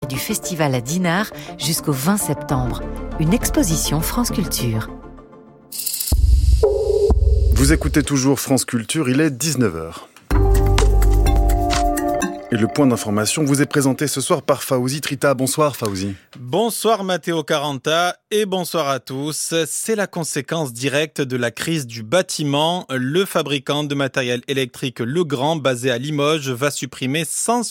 du festival à Dinard jusqu'au 20 septembre. Une exposition France Culture. Vous écoutez toujours France Culture, il est 19h. Et le point d'information vous est présenté ce soir par Fawzi Trita. Bonsoir Fawzi. Bonsoir Matteo Caranta et bonsoir à tous. C'est la conséquence directe de la crise du bâtiment. Le fabricant de matériel électrique Legrand, basé à Limoges, va supprimer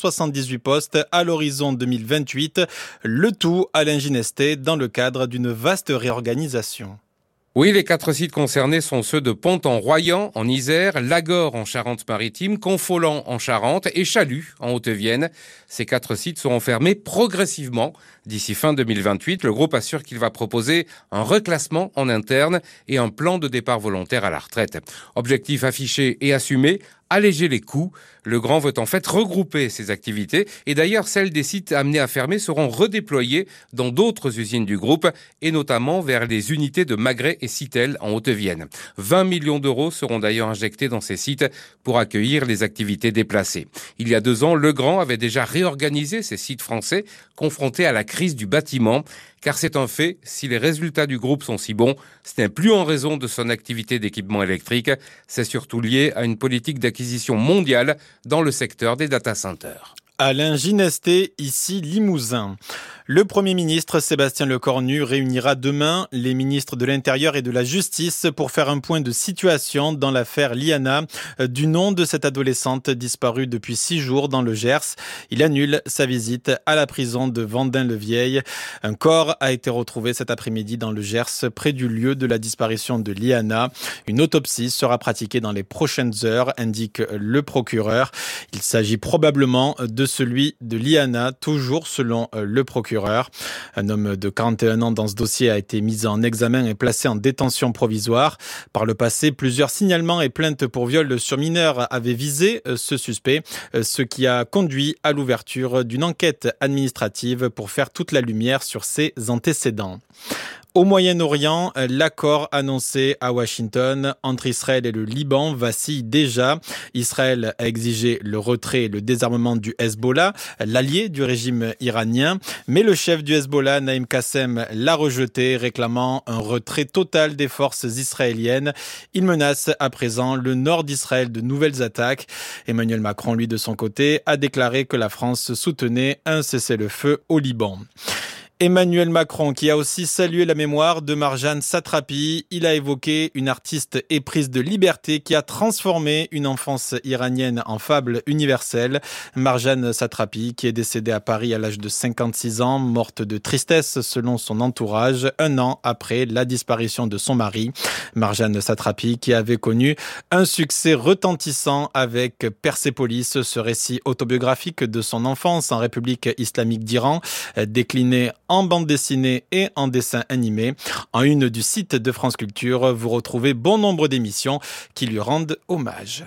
178 postes à l'horizon 2028. Le tout à l'Inginesté dans le cadre d'une vaste réorganisation. Oui, les 4 sites concernés sont ceux de Pont-en-Royan, en Isère, Lagor, en Charente-Maritime, Confolens, en Charente et Chalut, en Haute-Vienne. Ces 4 sites seront fermés progressivement. D'ici fin 2028, le groupe assure qu'il va proposer un reclassement en interne et un plan de départ volontaire à la retraite. Objectif affiché et assumé, alléger les coûts. Legrand veut en fait regrouper ses activités et d'ailleurs celles des sites amenés à fermer seront redéployées dans d'autres usines du groupe et notamment vers les unités de Magret et Citel en Haute-Vienne. 20 millions d'euros seront d'ailleurs injectés dans ces sites pour accueillir les activités déplacées. Il y a 2 ans, Legrand avait déjà réorganisé ces sites français confrontés à la crise du bâtiment. Car c'est un fait, si les résultats du groupe sont si bons, ce n'est plus en raison de son activité d'équipement électrique, c'est surtout lié à une politique d'acquisition mondiale dans le secteur des data centers. Alain Ginesté, ici Limousin. Le Premier ministre Sébastien Lecornu réunira demain les ministres de l'Intérieur et de la Justice pour faire un point de situation dans l'affaire Liana, du nom de cette adolescente disparue depuis 6 jours dans le Gers. Il annule sa visite à la prison de Vendin-le-Vieil. Un corps a été retrouvé cet après-midi dans le Gers, près du lieu de la disparition de Liana. Une autopsie sera pratiquée dans les prochaines heures, indique le procureur. Il s'agit probablement de celui de Liana, toujours selon le procureur. Un homme de 41 ans dans ce dossier a été mis en examen et placé en détention provisoire. Par le passé, plusieurs signalements et plaintes pour viol sur mineurs avaient visé ce suspect, ce qui a conduit à l'ouverture d'une enquête administrative pour faire toute la lumière sur ses antécédents. Au Moyen-Orient, l'accord annoncé à Washington entre Israël et le Liban vacille déjà. Israël a exigé le retrait et le désarmement du Hezbollah, l'allié du régime iranien. Mais le chef du Hezbollah, Naïm Kassem, l'a rejeté, réclamant un retrait total des forces israéliennes. Il menace à présent le nord d'Israël de nouvelles attaques. Emmanuel Macron, lui, de son côté, a déclaré que la France soutenait un cessez-le-feu au Liban. Emmanuel Macron, qui a aussi salué la mémoire de Marjane Satrapi. Il a évoqué une artiste éprise de liberté qui a transformé une enfance iranienne en fable universelle. Marjane Satrapi, qui est décédée à Paris à l'âge de 56 ans, morte de tristesse selon son entourage, 1 an après la disparition de son mari. Marjane Satrapi, qui avait connu un succès retentissant avec Persépolis, ce récit autobiographique de son enfance en République islamique d'Iran, décliné en bande dessinée et en dessin animé. En une du site de France Culture, vous retrouvez bon nombre d'émissions qui lui rendent hommage.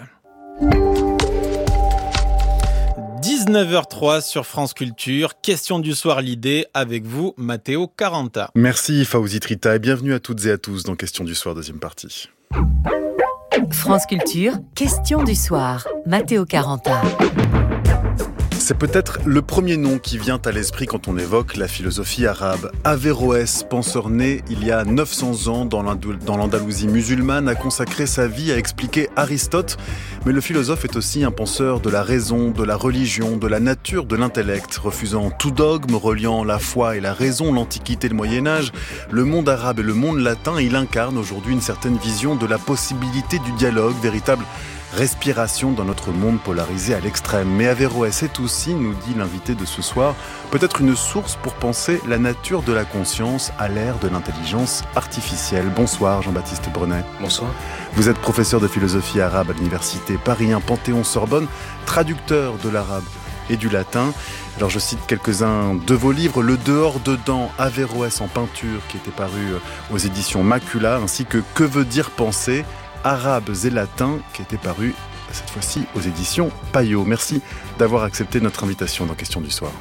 19h03 sur France Culture, question du soir l'idée avec vous, Matteo Caranta. Merci Fawzi Trita et bienvenue à toutes et à tous dans Question du soir, deuxième partie. France Culture, question du soir, Matteo Caranta. C'est peut-être le premier nom qui vient à l'esprit quand on évoque la philosophie arabe. Averroès, penseur né il y a 900 ans dans l'Andalousie musulmane, a consacré sa vie à expliquer Aristote. Mais le philosophe est aussi un penseur de la raison, de la religion, de la nature, de l'intellect. Refusant tout dogme, reliant la foi et la raison, l'Antiquité et le Moyen-Âge, le monde arabe et le monde latin, il incarne aujourd'hui une certaine vision de la possibilité du dialogue, véritable respiration dans notre monde polarisé à l'extrême. Mais Averroès est aussi, nous dit l'invité de ce soir, peut-être une source pour penser la nature de la conscience à l'ère de l'intelligence artificielle. Bonsoir Jean-Baptiste Brenet. Bonsoir. Vous êtes professeur de philosophie arabe à l'université Paris 1 Panthéon-Sorbonne, traducteur de l'arabe et du latin. Alors je cite quelques-uns de vos livres, Le dehors-dedans, Averroès en peinture, qui était paru aux éditions Macula, ainsi que Que veut dire penser, Arabes et latins, qui était paru cette fois-ci aux éditions Payot. Merci d'avoir accepté notre invitation dans Question du soir.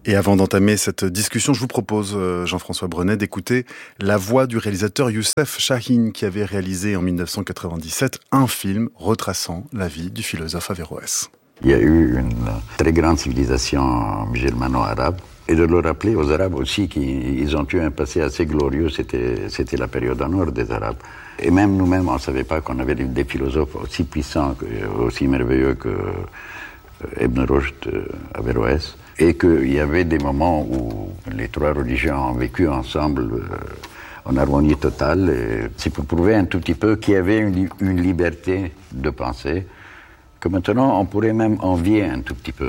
Et avant d'entamer cette discussion, je vous propose, Jean-François Brenet, d'écouter la voix du réalisateur Youssef Chahine, qui avait réalisé en 1997 un film retraçant la vie du philosophe Averroès. Il y a eu une très grande civilisation musulmano-arabe, et de le rappeler aux Arabes aussi qu'ils ont eu un passé assez glorieux, c'était la période en or des Arabes. Et même nous-mêmes, on ne savait pas qu'on avait des philosophes aussi puissants, aussi merveilleux que Ibn Rushd, Averroès, et qu'il y avait des moments où les trois religions ont vécu ensemble en harmonie totale. Et c'est pour prouver un tout petit peu qu'il y avait une liberté de penser, que maintenant on pourrait même envier un tout petit peu.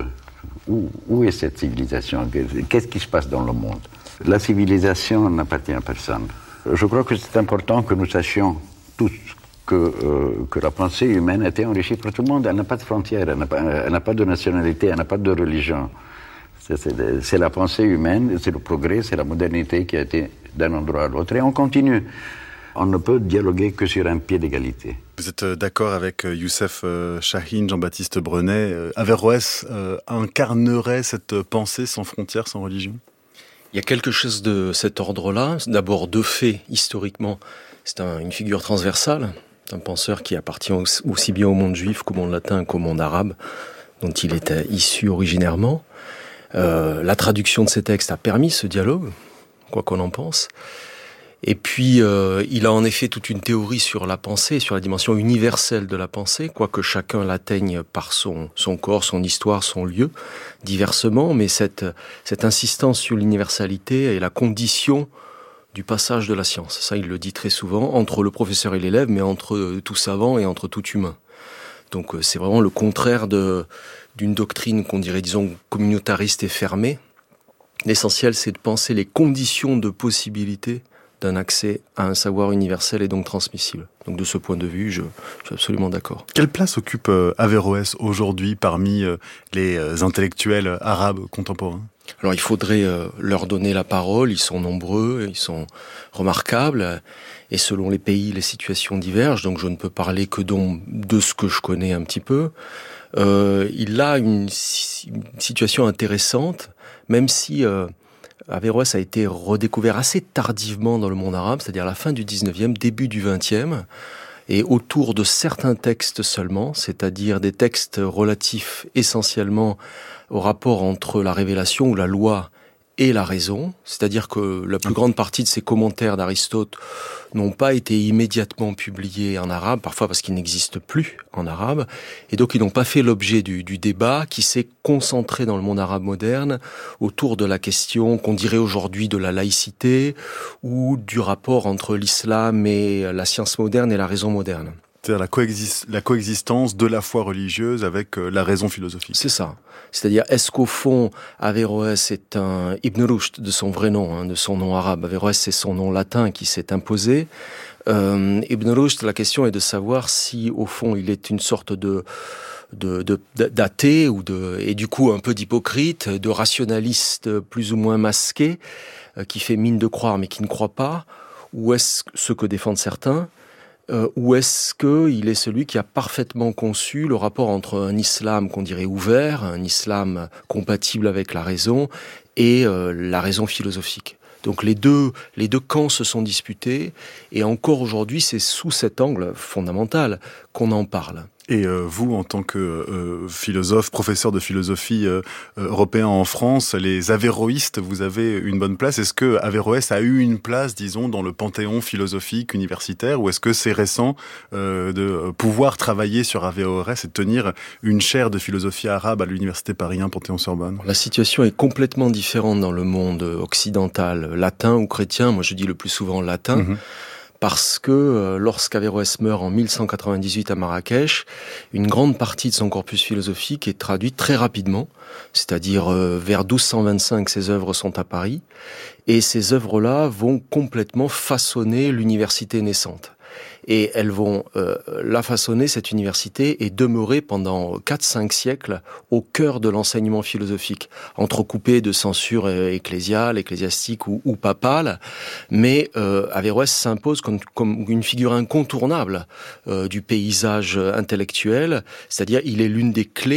Où est cette civilisation? Qu'est-ce qui se passe dans le monde? La civilisation n'appartient à personne. Je crois que c'est important que nous sachions tous que la pensée humaine a été enrichie par tout le monde. Elle n'a pas de frontières, elle n'a pas de nationalité, elle n'a pas de religion. C'est la pensée humaine, c'est le progrès, c'est la modernité qui a été d'un endroit à l'autre. Et on continue. On ne peut dialoguer que sur un pied d'égalité. Vous êtes d'accord avec Youssef Chahine, Jean-Baptiste Brenet? Averroès incarnerait cette pensée sans frontières, sans religion? Il y a quelque chose de cet ordre-là. D'abord, de fait, historiquement, c'est une figure transversale, un penseur qui appartient aussi bien au monde juif qu'au monde latin qu'au monde arabe, dont il était issu originairement. La traduction de ces textes a permis ce dialogue, quoi qu'on en pense. Et puis, il a en effet toute une théorie sur la pensée, sur la dimension universelle de la pensée, quoique chacun l'atteigne par son corps, son histoire, son lieu, diversement, mais cette insistance sur l'universalité est la condition du passage de la science. Ça, il le dit très souvent, entre le professeur et l'élève, mais entre tout savant et entre tout humain. Donc, c'est vraiment le contraire d'une doctrine qu'on dirait, disons, communautariste et fermée. L'essentiel, c'est de penser les conditions de possibilité d'un accès à un savoir universel et donc transmissible. Donc de ce point de vue, je suis absolument d'accord. Quelle place occupe Averroès aujourd'hui parmi les intellectuels arabes contemporains? Alors il faudrait leur donner la parole, ils sont nombreux, ils sont remarquables, et selon les pays, les situations divergent, donc je ne peux parler que de ce que je connais un petit peu. Il a une situation intéressante, même si Averroès a été redécouvert assez tardivement dans le monde arabe, c'est-à-dire à la fin du 19e, début du 20e, et autour de certains textes seulement, c'est-à-dire des textes relatifs essentiellement au rapport entre la révélation ou la loi et la raison, c'est-à-dire que la plus grande partie de ces commentaires d'Aristote n'ont pas été immédiatement publiés en arabe, parfois parce qu'ils n'existent plus en arabe, et donc ils n'ont pas fait l'objet du débat qui s'est concentré dans le monde arabe moderne autour de la question qu'on dirait aujourd'hui de la laïcité ou du rapport entre l'islam et la science moderne et la raison moderne. C'est-à-dire la coexistence de la foi religieuse avec la raison philosophique. C'est ça. C'est-à-dire, est-ce qu'au fond, Averroès est un Ibn Rushd de son vrai nom, de son nom arabe. Averroès, c'est son nom latin qui s'est imposé. Ibn Rushd, la question est de savoir si, au fond, il est une sorte d'athée et du coup un peu d'hypocrite, de rationaliste plus ou moins masqué, qui fait mine de croire mais qui ne croit pas, ou est-ce ce que défendent certains, ou est-ce qu'il est celui qui a parfaitement conçu le rapport entre un islam qu'on dirait ouvert, un islam compatible avec la raison, et la raison philosophique. Donc les deux camps se sont disputés, et encore aujourd'hui, c'est sous cet angle fondamental qu'on en parle. Et vous, en tant que philosophe, professeur de philosophie européen en France, les averroïstes, vous avez une bonne place. Est-ce que Averroès a eu une place, disons, dans le panthéon philosophique universitaire, ou est-ce que c'est récent de pouvoir travailler sur Averroès et tenir une chaire de philosophie arabe à l'université Paris 1 Panthéon-Sorbonne? La situation est complètement différente dans le monde occidental, latin ou chrétien. Moi, je dis le plus souvent latin. Parce que lorsqu'Averroès meurt en 1198 à Marrakech, une grande partie de son corpus philosophique est traduite très rapidement, c'est-à-dire vers 1225, ses œuvres sont à Paris, et ces œuvres-là vont complètement façonner l'université naissante. Et elles vont la façonner, cette université, et demeurer pendant 4-5 siècles au cœur de l'enseignement philosophique, entrecoupé de censure ecclésiastique ou papale. Mais Averroès s'impose comme une figure incontournable du paysage intellectuel, c'est-à-dire il est l'une des clés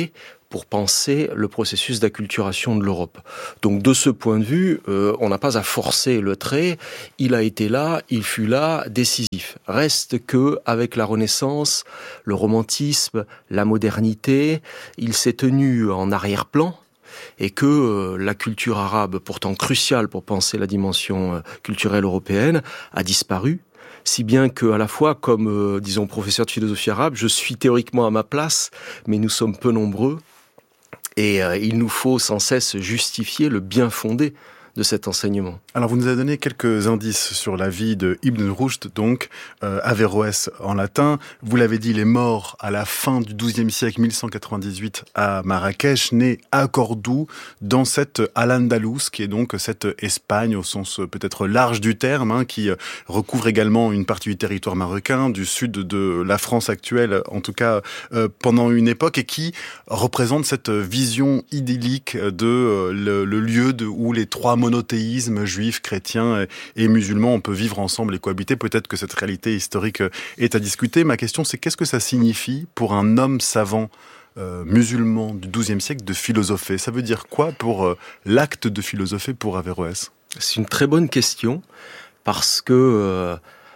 pour penser le processus d'acculturation de l'Europe. Donc de ce point de vue, on n'a pas à forcer le trait, il a été là, il fut là, décisif. Reste que avec la Renaissance, le romantisme, la modernité, il s'est tenu en arrière-plan, et que la culture arabe, pourtant cruciale pour penser la dimension culturelle européenne, a disparu. Si bien que, à la fois, comme, disons, professeur de philosophie arabe, je suis théoriquement à ma place, mais nous sommes peu nombreux. Et il nous faut sans cesse justifier le bien fondé de cet enseignement. Alors vous nous avez donné quelques indices sur la vie de Ibn Rushd, donc Averroès en latin. Vous l'avez dit, il est mort à la fin du XIIe siècle, 1198 à Marrakech, né à Cordoue, dans cette Al-Andalus, qui est donc cette Espagne au sens peut-être large du terme, qui recouvre également une partie du territoire marocain, du sud de la France actuelle, en tout cas pendant une époque, et qui représente cette vision idyllique de le lieu où les trois monothéismes, juifs, chrétiens et musulmans, on peut vivre ensemble et cohabiter. Peut-être que cette réalité historique est à discuter. Ma question, c'est qu'est-ce que ça signifie pour un homme savant musulman du XIIe siècle de philosopher? Ça veut dire quoi pour l'acte de philosopher pour Averroès? C'est une très bonne question, parce que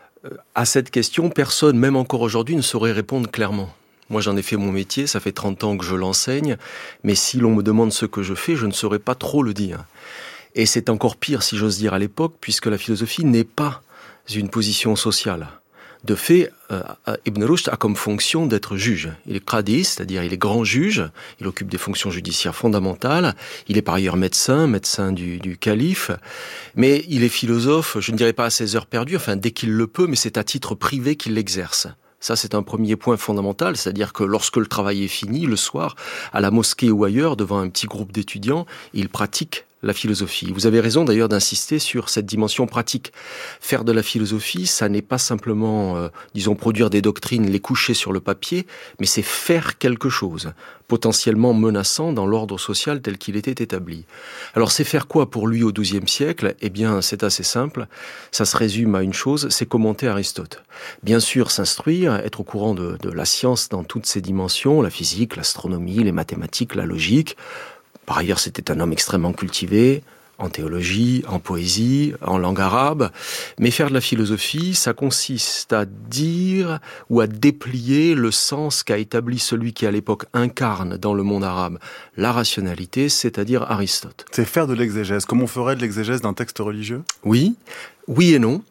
à cette question, personne, même encore aujourd'hui, ne saurait répondre clairement. Moi, j'en ai fait mon métier, ça fait 30 ans que je l'enseigne, mais si l'on me demande ce que je fais, je ne saurais pas trop le dire. Et c'est encore pire, si j'ose dire, à l'époque, puisque la philosophie n'est pas une position sociale. De fait, Ibn Rushd a comme fonction d'être juge. Il est qadi, c'est-à-dire il est grand juge, il occupe des fonctions judiciaires fondamentales, il est par ailleurs médecin du calife, mais il est philosophe, je ne dirais pas à ses heures perdues, enfin dès qu'il le peut, mais c'est à titre privé qu'il l'exerce. Ça, c'est un premier point fondamental, c'est-à-dire que lorsque le travail est fini, le soir, à la mosquée ou ailleurs, devant un petit groupe d'étudiants, il pratique la philosophie. Vous avez raison d'ailleurs d'insister sur cette dimension pratique. Faire de la philosophie, ça n'est pas simplement, disons, produire des doctrines, les coucher sur le papier, mais c'est faire quelque chose, potentiellement menaçant dans l'ordre social tel qu'il était établi. Alors c'est faire quoi pour lui au XIIe siècle? Eh bien, c'est assez simple. Ça se résume à une chose, c'est commenter Aristote. Bien sûr, s'instruire, être au courant de la science dans toutes ses dimensions, la physique, l'astronomie, les mathématiques, la logique. Par ailleurs, c'était un homme extrêmement cultivé, en théologie, en poésie, en langue arabe. Mais faire de la philosophie, ça consiste à dire ou à déplier le sens qu'a établi celui qui, à l'époque, incarne dans le monde arabe la rationalité, c'est-à-dire Aristote. C'est faire de l'exégèse, comme on ferait de l'exégèse d'un texte religieux? Oui et non.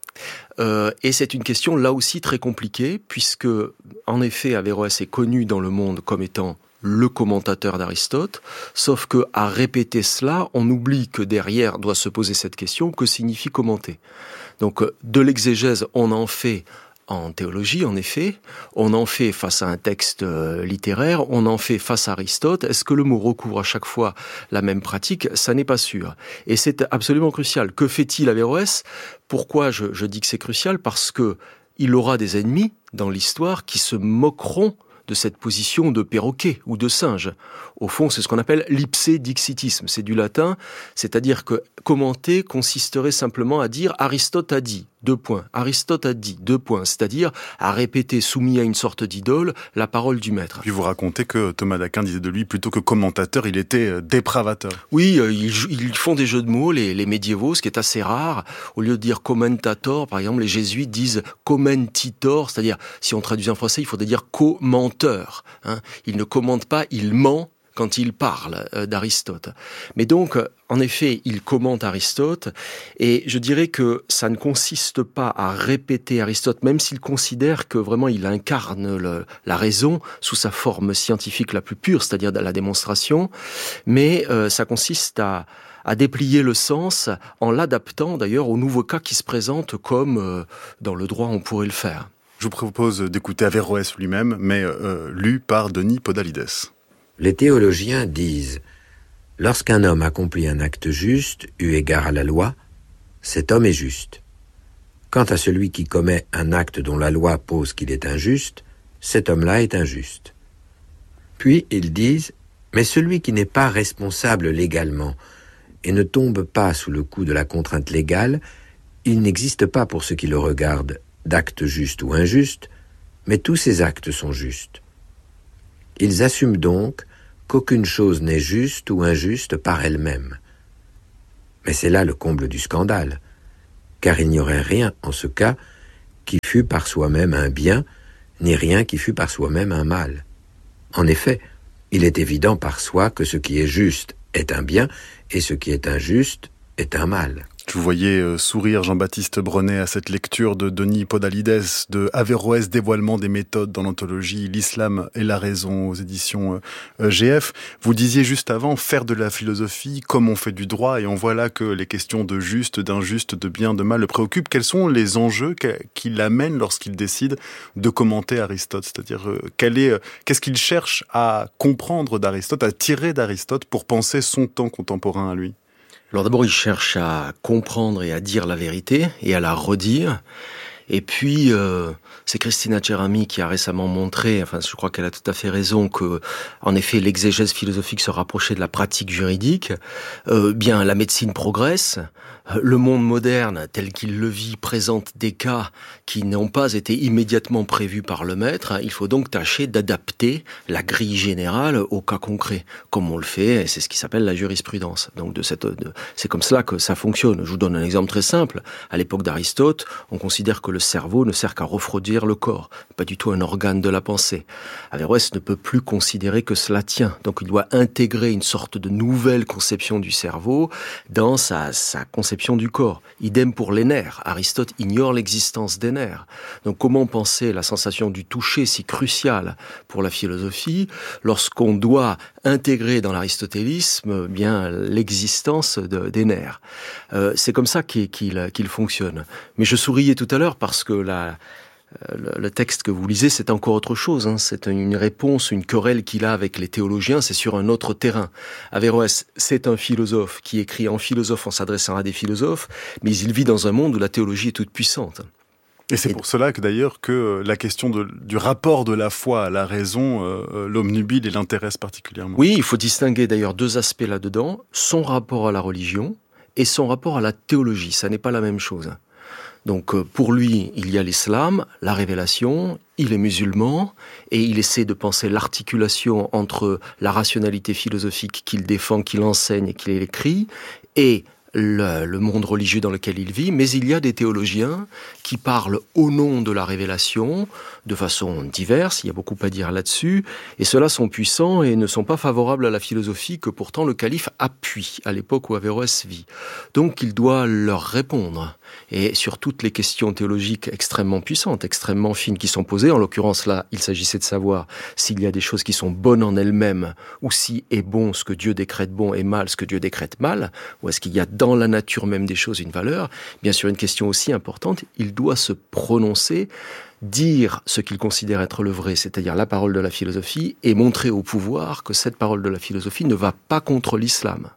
Et c'est une question, là aussi, très compliquée, puisque, en effet, Averroès est connu dans le monde comme étant le commentateur d'Aristote, sauf que à répéter cela, on oublie que derrière doit se poser cette question, que signifie commenter? Donc de l'exégèse, on en fait en théologie, en effet, on en fait face à un texte littéraire, on en fait face à Aristote. Est-ce que le mot recouvre à chaque fois la même pratique? Ça n'est pas sûr. Et c'est absolument crucial. Que fait-il Averroès? Pourquoi je dis que c'est crucial? Parce que il aura des ennemis dans l'histoire qui se moqueront de cette position de perroquet ou de singe. Au fond, c'est ce qu'on appelle l'ipsédixitisme. C'est du latin, c'est-à-dire que commenter consisterait simplement à dire « Aristote a dit ». Aristote a dit, c'est-à-dire à répéter, soumis à une sorte d'idole, la parole du maître. Puis vous racontez que Thomas d'Aquin disait de lui, plutôt que commentateur, il était dépravateur. Oui, ils font des jeux de mots, les médiévaux, ce qui est assez rare. Au lieu de dire commentator, par exemple, les jésuites disent commentitor, c'est-à-dire, si on traduit en français, il faudrait dire commenteur. Il ne commente pas, il ment quand il parle d'Aristote. Mais donc, en effet, il commente Aristote, et je dirais que ça ne consiste pas à répéter Aristote, même s'il considère que vraiment il incarne la raison sous sa forme scientifique la plus pure, c'est-à-dire la démonstration, mais ça consiste à déplier le sens en l'adaptant d'ailleurs aux nouveaux cas qui se présentent comme dans le droit on pourrait le faire. Je vous propose d'écouter Averroès lui-même, mais lu par Denis Podalides. Les théologiens disent « Lorsqu'un homme accomplit un acte juste, eu égard à la loi, cet homme est juste. Quant à celui qui commet un acte dont la loi pose qu'il est injuste, cet homme-là est injuste. » Puis ils disent « Mais celui qui n'est pas responsable légalement et ne tombe pas sous le coup de la contrainte légale, il n'existe pas pour ce qui le regarde d'acte juste ou injuste, mais tous ses actes sont justes. » Ils assument donc qu'aucune chose n'est juste ou injuste par elle-même. Mais c'est là le comble du scandale, car il n'y aurait rien en ce cas qui fût par soi-même un bien, ni rien qui fût par soi-même un mal. En effet, il est évident par soi que ce qui est juste est un bien, et ce qui est injuste est un mal. Je vous voyais sourire, Jean-Baptiste Brenet, à cette lecture de Denis Podalides de Averroès, dévoilement des méthodes dans l'anthologie L'Islam et la raison aux éditions GF. Vous disiez juste avant, faire de la philosophie comme on fait du droit, et on voit là que les questions de juste, d'injuste, de bien, de mal le préoccupent. Quels sont les enjeux qui l'amènent lorsqu'il décide de commenter Aristote? C'est-à-dire, qu'est-ce qu'il cherche à comprendre d'Aristote, à tirer d'Aristote pour penser son temps contemporain à lui? Alors d'abord, il cherche à comprendre et à dire la vérité et à la redire. Et puis, c'est Christina Cerami qui a récemment montré, enfin je crois qu'elle a tout à fait raison, que en effet l'exégèse philosophique se rapprochait de la pratique juridique. Bien, la médecine progresse. Le monde moderne, tel qu'il le vit, présente des cas qui n'ont pas été immédiatement prévus par le maître. Il faut donc tâcher d'adapter la grille générale au cas concret, comme on le fait, et c'est ce qui s'appelle la jurisprudence. Donc c'est comme cela que ça fonctionne. Je vous donne un exemple très simple. À l'époque d'Aristote, on considère que le cerveau ne sert qu'à refroidir le corps, pas du tout un organe de la pensée. Averroès ne peut plus considérer que cela tient. Donc il doit intégrer une sorte de nouvelle conception du cerveau dans sa conception du corps. Idem pour les nerfs. Aristote ignore l'existence des nerfs. Donc comment penser la sensation du toucher si cruciale pour la philosophie lorsqu'on doit intégrer dans l'aristotélisme bien l'existence des nerfs. C'est comme ça qu'il fonctionne. Mais je souriais tout à l'heure parce que le texte que vous lisez, c'est encore autre chose. Hein. C'est une réponse, une querelle qu'il a avec les théologiens, c'est sur un autre terrain. Averroès, c'est un philosophe qui écrit en philosophe en s'adressant à des philosophes, mais il vit dans un monde où la théologie est toute puissante. Et c'est pour cela que d'ailleurs que la question du rapport de la foi à la raison, l'obnubile, il l'intéresse particulièrement. Oui, il faut distinguer d'ailleurs deux aspects là-dedans, son rapport à la religion et son rapport à la théologie. Ça n'est pas la même chose. Donc pour lui, il y a l'islam, la révélation, il est musulman, et il essaie de penser l'articulation entre la rationalité philosophique qu'il défend, qu'il enseigne et qu'il écrit, et le monde religieux dans lequel il vit, mais il y a des théologiens qui parlent au nom de la révélation de façon diverse, il y a beaucoup à dire là-dessus, et ceux-là sont puissants et ne sont pas favorables à la philosophie que pourtant le calife appuie à l'époque où Averroès vit. Donc il doit leur répondre, et sur toutes les questions théologiques extrêmement puissantes, extrêmement fines qui sont posées, en l'occurrence là, il s'agissait de savoir s'il y a des choses qui sont bonnes en elles-mêmes, ou si est bon ce que Dieu décrète bon et mal ce que Dieu décrète mal, ou est-ce qu'il y a dans la nature même des choses une valeur. Bien sûr, une question aussi importante, il doit se prononcer, dire ce qu'il considère être le vrai, c'est-à-dire la parole de la philosophie, et montrer au pouvoir que cette parole de la philosophie ne va pas contre l'islam.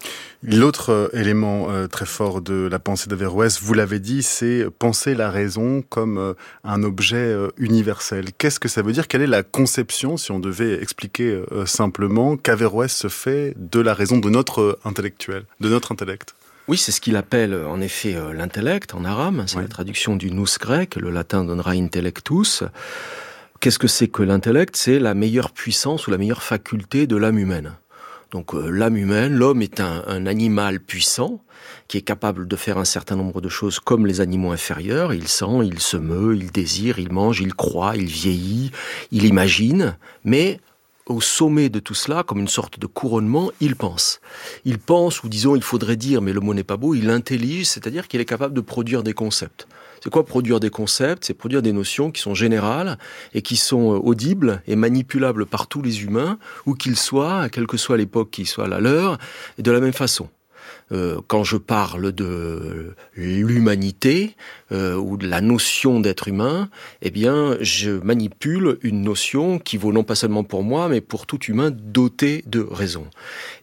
L'autre élément très fort de la pensée d'Averroès, vous l'avez dit, c'est penser la raison comme un objet universel. Qu'est-ce que ça veut dire? Quelle est la conception, si on devait expliquer simplement, qu'Averroès se fait de la raison de notre intellectuel, de notre intellect? Oui, c'est ce qu'il appelle en effet l'intellect en arabe, c'est la traduction du nous grec, le latin donnera intellectus. Qu'est-ce que c'est que l'intellect? C'est la meilleure puissance ou la meilleure faculté de l'âme humaine. Donc l'âme humaine, l'homme est un animal puissant qui est capable de faire un certain nombre de choses comme les animaux inférieurs. Il sent, il se meut, il désire, il mange, il croit, il vieillit, il imagine, mais au sommet de tout cela, comme une sorte de couronnement, il pense. Il pense, ou disons, il faudrait dire, mais le mot n'est pas beau, il intellige, c'est-à-dire qu'il est capable de produire des concepts. C'est quoi produire des concepts? C'est produire des notions qui sont générales et qui sont audibles et manipulables par tous les humains, où qu'ils soient, quelle que soit l'époque qui soit la leur, et de la même façon. Quand je parle de l'humanité ou de la notion d'être humain, eh bien, je manipule une notion qui vaut non pas seulement pour moi, mais pour tout humain doté de raison.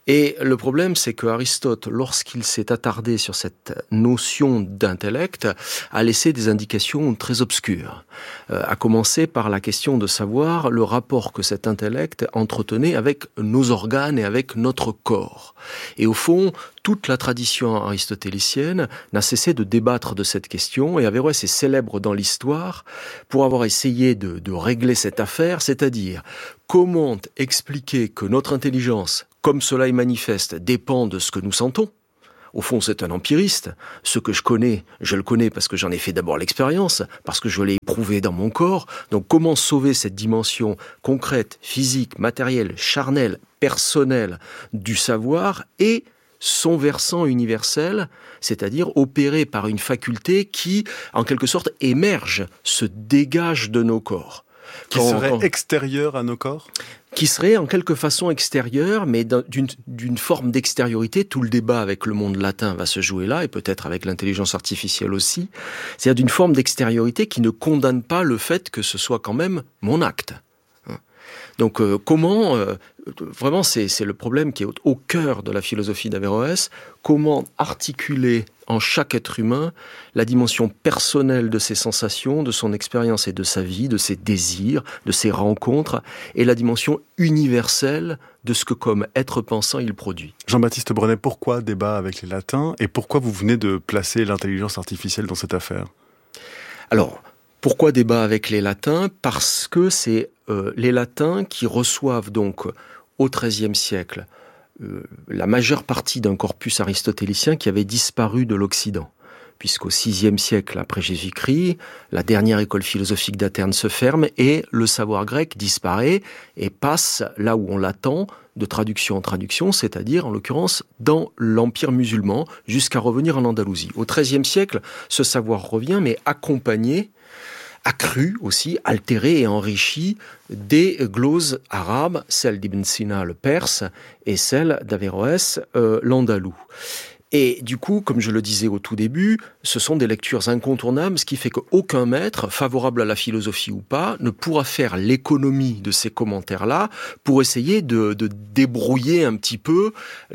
Et le problème, c'est que Aristote, lorsqu'il s'est attardé sur cette notion d'intellect, a laissé des indications très obscures. À commencer par la question de savoir le rapport que cet intellect entretenait avec nos organes et avec notre corps. Et au fond, toute la tradition aristotélicienne n'a cessé de débattre de cette question, et Averroès est célèbre dans l'histoire pour avoir essayé de régler cette affaire, c'est-à-dire comment expliquer que notre intelligence, comme cela est manifeste, dépend de ce que nous sentons. Au fond, c'est un empiriste. Ce que je connais, je le connais parce que j'en ai fait d'abord l'expérience, parce que je l'ai éprouvé dans mon corps. Donc comment sauver cette dimension concrète, physique, matérielle, charnelle, personnelle du savoir et son versant universel, c'est-à-dire opéré par une faculté qui, en quelque sorte, émerge, se dégage de nos corps. Qui serait extérieur à nos corps ? Qui serait en quelque façon extérieur, mais d'une forme d'extériorité. Tout le débat avec le monde latin va se jouer là, et peut-être avec l'intelligence artificielle aussi. C'est-à-dire d'une forme d'extériorité qui ne condamne pas le fait que ce soit quand même mon acte. Donc comment, vraiment c'est le problème qui est au cœur de la philosophie d'Averroès, comment articuler en chaque être humain la dimension personnelle de ses sensations, de son expérience et de sa vie, de ses désirs, de ses rencontres, et la dimension universelle de ce que comme être pensant il produit. Jean-Baptiste Brenet, pourquoi débat avec les latins et pourquoi vous venez de placer l'intelligence artificielle dans cette affaire ? Alors, pourquoi débat avec les latins ? Parce que c'est les latins qui reçoivent donc au XIIIe siècle la majeure partie d'un corpus aristotélicien qui avait disparu de l'Occident. Puisqu'au VIe siècle après Jésus-Christ, la dernière école philosophique d'Athènes se ferme et le savoir grec disparaît et passe là où on l'attend, de traduction en traduction, c'est-à-dire en l'occurrence dans l'Empire musulman, jusqu'à revenir en Andalousie. Au XIIIe siècle, ce savoir revient, mais accompagné, accru aussi, altéré et enrichi des gloses arabes, celle d'Ibn Sina le perse et celle d'Averroès l'andalou. Et du coup, comme je le disais au tout début, ce sont des lectures incontournables, ce qui fait qu'aucun maître, favorable à la philosophie ou pas, ne pourra faire l'économie de ces commentaires-là pour essayer de débrouiller un petit peu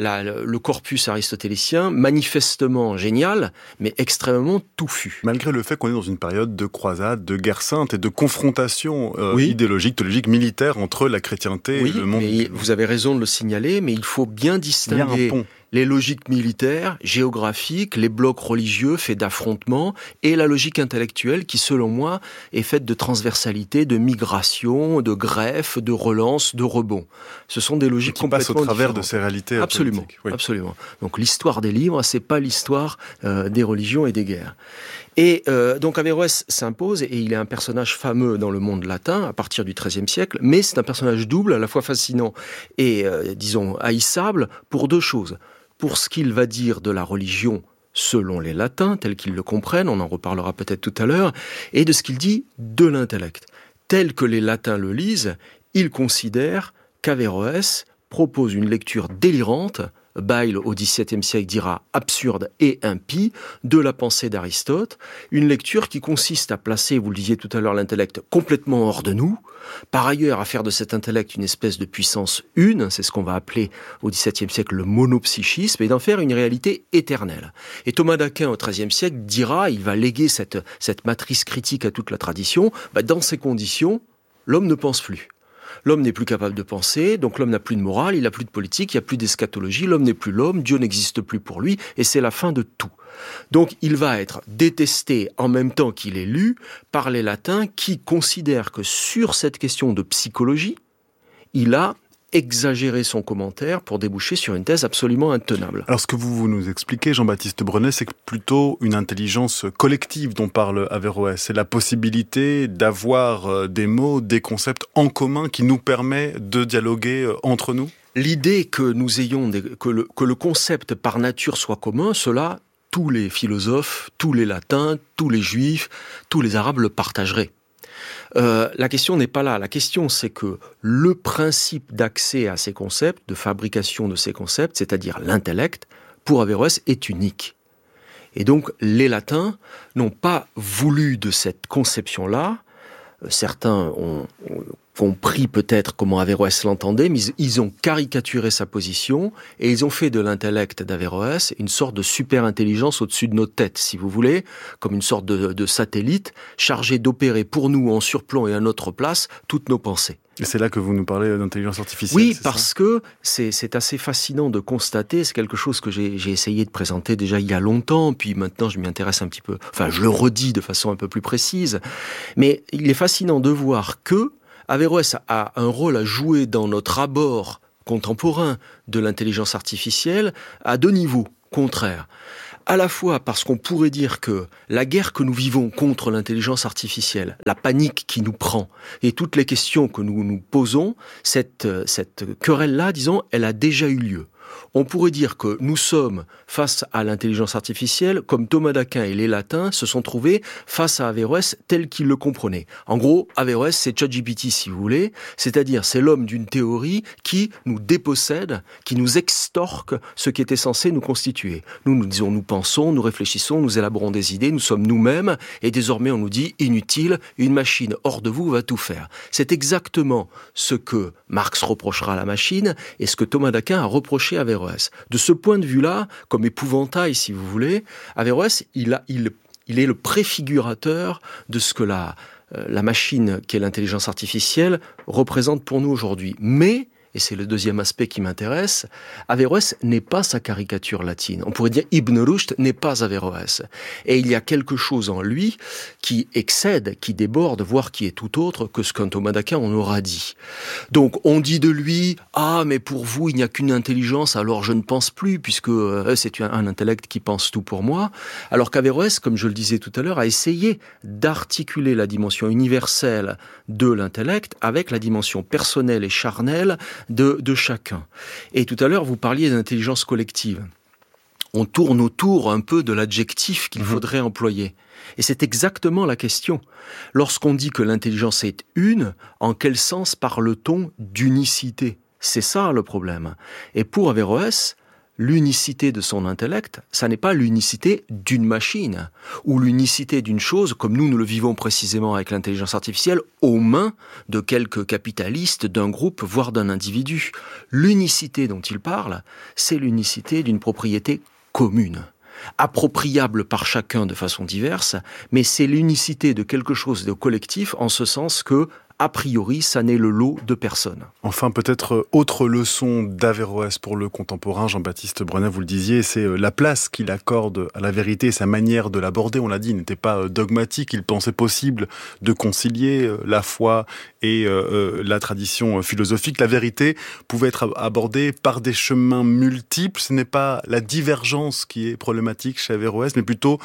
le corpus aristotélicien, manifestement génial, mais extrêmement touffu. Malgré le fait qu'on est dans une période de croisade, de guerre sainte et de confrontation idéologique, théologique, militaire entre la chrétienté et le monde. Mais vous avez raison de le signaler, mais il faut bien distinguer les logiques militaires, géographiques, les blocs religieux faits d'affrontements et la logique intellectuelle qui, selon moi, est faite de transversalité, de migration, de greffe, de relance, de rebond. Ce sont des logiques complètement différentes. Qui passent au travers de ces réalités absolument, absolument. Donc l'histoire des livres, c'est pas l'histoire des religions et des guerres. Et donc Averroès s'impose et il est un personnage fameux dans le monde latin à partir du XIIIe siècle, mais c'est un personnage double, à la fois fascinant et, disons, haïssable pour deux choses. Pour ce qu'il va dire de la religion selon les latins, tels qu'ils le comprennent, on en reparlera peut-être tout à l'heure, et de ce qu'il dit de l'intellect. Tel que les latins le lisent, ils considèrent qu'Averroès propose une lecture délirante, Bayle au XVIIe siècle dira absurde et impie, de la pensée d'Aristote, une lecture qui consiste à placer, vous le disiez tout à l'heure, l'intellect complètement hors de nous, par ailleurs à faire de cet intellect une espèce de puissance une, c'est ce qu'on va appeler au XVIIe siècle le monopsychisme, et d'en faire une réalité éternelle. Et Thomas d'Aquin au XIIIe siècle dira, il va léguer cette matrice critique à toute la tradition, dans ces conditions, l'homme ne pense plus. L'homme n'est plus capable de penser, donc l'homme n'a plus de morale, il n'a plus de politique, il n'y a plus d'eschatologie, l'homme n'est plus l'homme, Dieu n'existe plus pour lui, et c'est la fin de tout. Donc il va être détesté en même temps qu'il est lu par les latins qui considèrent que sur cette question de psychologie, il a exagérer son commentaire pour déboucher sur une thèse absolument intenable. Alors ce que vous nous expliquez, Jean-Baptiste Brenet, c'est plutôt une intelligence collective dont parle Averroès. C'est la possibilité d'avoir des mots, des concepts en commun qui nous permet de dialoguer entre nous. L'idée que nous ayons, que le concept par nature soit commun, cela, tous les philosophes, tous les latins, tous les juifs, tous les arabes le partageraient. La question n'est pas là. La question, c'est que le principe d'accès à ces concepts, de fabrication de ces concepts, c'est-à-dire l'intellect, pour Averroès, est unique. Et donc, les latins n'ont pas voulu de cette conception-là. Certains ont compris peut-être comment Averroès l'entendait, mais ils ont caricaturé sa position et ils ont fait de l'intellect d'Averroès une sorte de super-intelligence au-dessus de nos têtes, si vous voulez, comme une sorte de satellite chargé d'opérer pour nous en surplomb et à notre place toutes nos pensées. Et c'est là que vous nous parlez d'intelligence artificielle. Oui, parce que c'est assez fascinant de constater, c'est quelque chose que j'ai essayé de présenter déjà il y a longtemps, puis maintenant je m'y intéresse un petit peu, enfin je le redis de façon un peu plus précise, mais il est fascinant de voir que Averroès a un rôle à jouer dans notre abord contemporain de l'intelligence artificielle à deux niveaux contraires. À la fois parce qu'on pourrait dire que la guerre que nous vivons contre l'intelligence artificielle, la panique qui nous prend et toutes les questions que nous nous posons, cette querelle-là, disons, elle a déjà eu lieu. On pourrait dire que nous sommes face à l'intelligence artificielle comme Thomas d'Aquin et les Latins se sont trouvés face à Averroès tel qu'ils le comprenaient. En gros, Averroès, c'est ChatGPT si vous voulez, c'est-à-dire c'est l'homme d'une théorie qui nous dépossède, qui nous extorque ce qui était censé nous constituer. Nous disons, nous pensons, nous réfléchissons, nous élaborons des idées, nous sommes nous-mêmes et désormais on nous dit inutile, une machine hors de vous va tout faire. C'est exactement ce que Marx reprochera à la machine et ce que Thomas d'Aquin a reproché à Averroès. De ce point de vue-là, comme épouvantail, si vous voulez, Averroès, il est le préfigurateur de ce que la machine, qui est l'intelligence artificielle, représente pour nous aujourd'hui. Mais, et c'est le deuxième aspect qui m'intéresse, Averroès n'est pas sa caricature latine. On pourrait dire Ibn Rushd n'est pas Averroès. Et il y a quelque chose en lui qui excède, qui déborde, voire qui est tout autre que ce qu'un Thomas d'Aquin on aura dit. Donc on dit de lui, ah mais pour vous il n'y a qu'une intelligence, alors je ne pense plus, puisque c'est un intellect qui pense tout pour moi. Alors qu'Averroès, comme je le disais tout à l'heure, a essayé d'articuler la dimension universelle de l'intellect avec la dimension personnelle et charnelle de chacun. Et tout à l'heure, vous parliez d'intelligence collective. On tourne autour un peu de l'adjectif qu'il faudrait employer. Et c'est exactement la question. Lorsqu'on dit que l'intelligence est une, en quel sens parle-t-on d'unicité ? C'est ça le problème. Et pour Averroès, l'unicité de son intellect, ça n'est pas l'unicité d'une machine, ou l'unicité d'une chose, comme nous le vivons précisément avec l'intelligence artificielle, aux mains de quelques capitalistes, d'un groupe, voire d'un individu. L'unicité dont il parle, c'est l'unicité d'une propriété commune, appropriable par chacun de façon diverse, mais c'est l'unicité de quelque chose de collectif, en ce sens que, a priori, ça n'est le lot de personnes. Enfin, peut-être autre leçon d'Averroès pour le contemporain, Jean-Baptiste Brenet, vous le disiez, c'est la place qu'il accorde à la vérité et sa manière de l'aborder. On l'a dit, il n'était pas dogmatique, il pensait possible de concilier la foi et la tradition philosophique. La vérité pouvait être abordée par des chemins multiples. Ce n'est pas la divergence qui est problématique chez Averroès, mais plutôt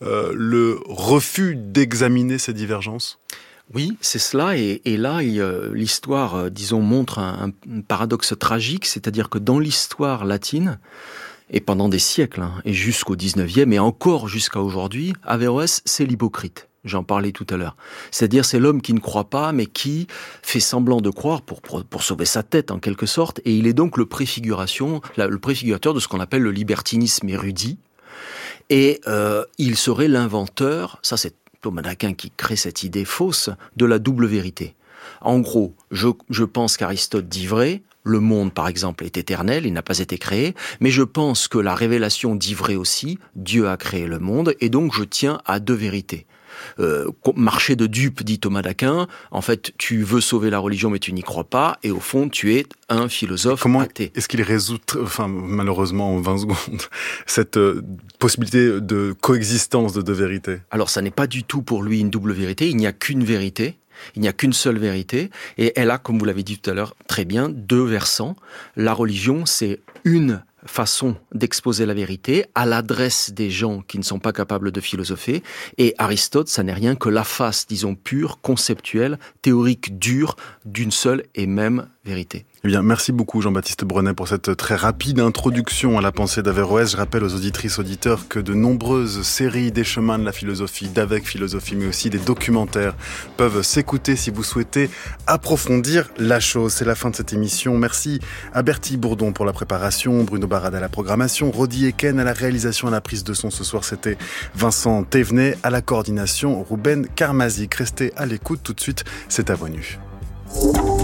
le refus d'examiner ces divergences. Oui, c'est cela, et là, l'histoire, disons, montre un paradoxe tragique, c'est-à-dire que dans l'histoire latine, et pendant des siècles, et jusqu'au 19e, et encore jusqu'à aujourd'hui, Averroès, c'est l'hypocrite. J'en parlais tout à l'heure. C'est-à-dire, c'est l'homme qui ne croit pas, mais qui fait semblant de croire pour sauver sa tête, en quelque sorte, et il est donc le préfigurateur de ce qu'on appelle le libertinisme érudit, et il serait l'inventeur, ça c'est Thomas d'Aquin qui crée cette idée fausse de la double vérité. En gros, je pense qu'Aristote dit vrai, le monde par exemple est éternel, il n'a pas été créé, mais je pense que la révélation dit vrai aussi, Dieu a créé le monde, et donc je tiens à deux vérités. Marché de dupes, dit Thomas d'Aquin, en fait tu veux sauver la religion mais tu n'y crois pas, et au fond tu es un philosophe athée. Est-ce qu'il résout, malheureusement en 20 secondes, cette possibilité de coexistence de deux vérités ? Alors ça n'est pas du tout pour lui une double vérité, il n'y a qu'une vérité. Il n'y a qu'une seule vérité, et elle a, comme vous l'avez dit tout à l'heure, très bien, deux versants. La religion, c'est une façon d'exposer la vérité à l'adresse des gens qui ne sont pas capables de philosopher, et Aristote, ça n'est rien que la face, disons, pure, conceptuelle, théorique, dure, d'une seule et même vérité. Eh bien, merci beaucoup Jean-Baptiste Brenet pour cette très rapide introduction à la pensée d'Averroès. Je rappelle aux auditrices, auditeurs que de nombreuses séries des chemins de la philosophie, d'Avec Philosophie, mais aussi des documentaires peuvent s'écouter si vous souhaitez approfondir la chose. C'est la fin de cette émission. Merci à Bertie Bourdon pour la préparation, Bruno Barad à la programmation, Rodi Eken à la réalisation, à la prise de son. Ce soir, c'était Vincent Thévenet à la coordination, Ruben Karmazik. Restez à l'écoute tout de suite, c'est à vos nus.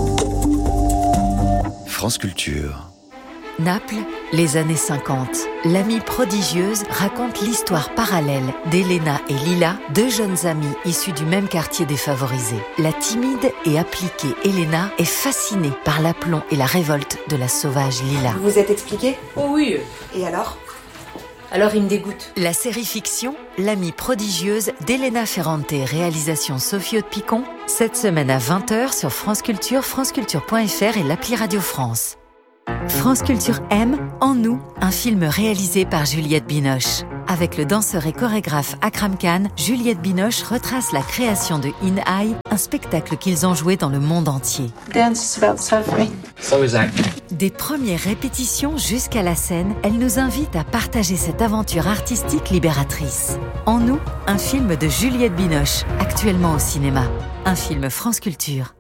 France Culture. Naples, les années 50. L'amie prodigieuse raconte l'histoire parallèle d'Elena et Lila, deux jeunes amies issues du même quartier défavorisé. La timide et appliquée Elena est fascinée par l'aplomb et la révolte de la sauvage Lila. Vous vous êtes expliqué ? Oh oui. Et alors ? Alors il me dégoûte. La série fiction, L'amie prodigieuse d'Elena Ferrante, réalisation Sophie Haute-Picon, cette semaine à 20h sur France Culture, franceculture.fr et l'appli Radio France. France Culture aime En nous, un film réalisé par Juliette Binoche. Avec le danseur et chorégraphe Akram Khan, Juliette Binoche retrace la création de In High, un spectacle qu'ils ont joué dans le monde entier. Dance is about suffering. So is acting. Des premières répétitions jusqu'à la scène, elle nous invite à partager cette aventure artistique libératrice. En nous, un film de Juliette Binoche, actuellement au cinéma. Un film France Culture.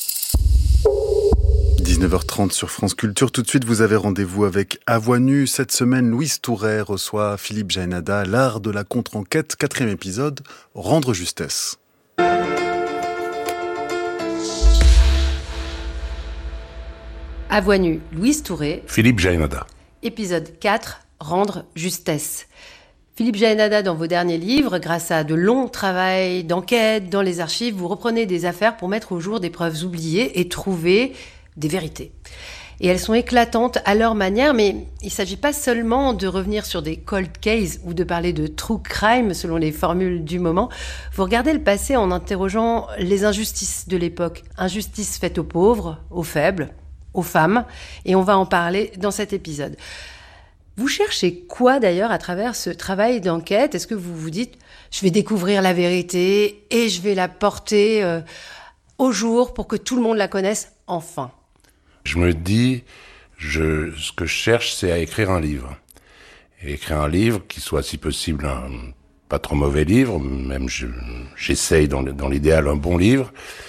19h30 sur France Culture. Tout de suite, vous avez rendez-vous avec À Voix Nue. Cette semaine, Louise Touret reçoit Philippe Jaénada, l'art de la contre-enquête, 4e épisode, Rendre justesse. À Voix Nue, Louise Touret. Philippe Jaénada. Épisode 4, Rendre justesse. Philippe Jaénada, dans vos derniers livres, grâce à de longs travaux d'enquête dans les archives, vous reprenez des affaires pour mettre au jour des preuves oubliées et trouver des vérités. Et elles sont éclatantes à leur manière, mais il ne s'agit pas seulement de revenir sur des cold cases ou de parler de true crime selon les formules du moment. Vous regardez le passé en interrogeant les injustices de l'époque. Injustices faites aux pauvres, aux faibles, aux femmes, et on va en parler dans cet épisode. Vous cherchez quoi d'ailleurs à travers ce travail d'enquête ? Est-ce que vous vous dites « je vais découvrir la vérité et je vais la porter au jour pour que tout le monde la connaisse enfin ». Je me dis, ce que je cherche, c'est à écrire un livre. Et écrire un livre qui soit, si possible, un pas trop mauvais livre, même j'essaye dans l'idéal un bon livre,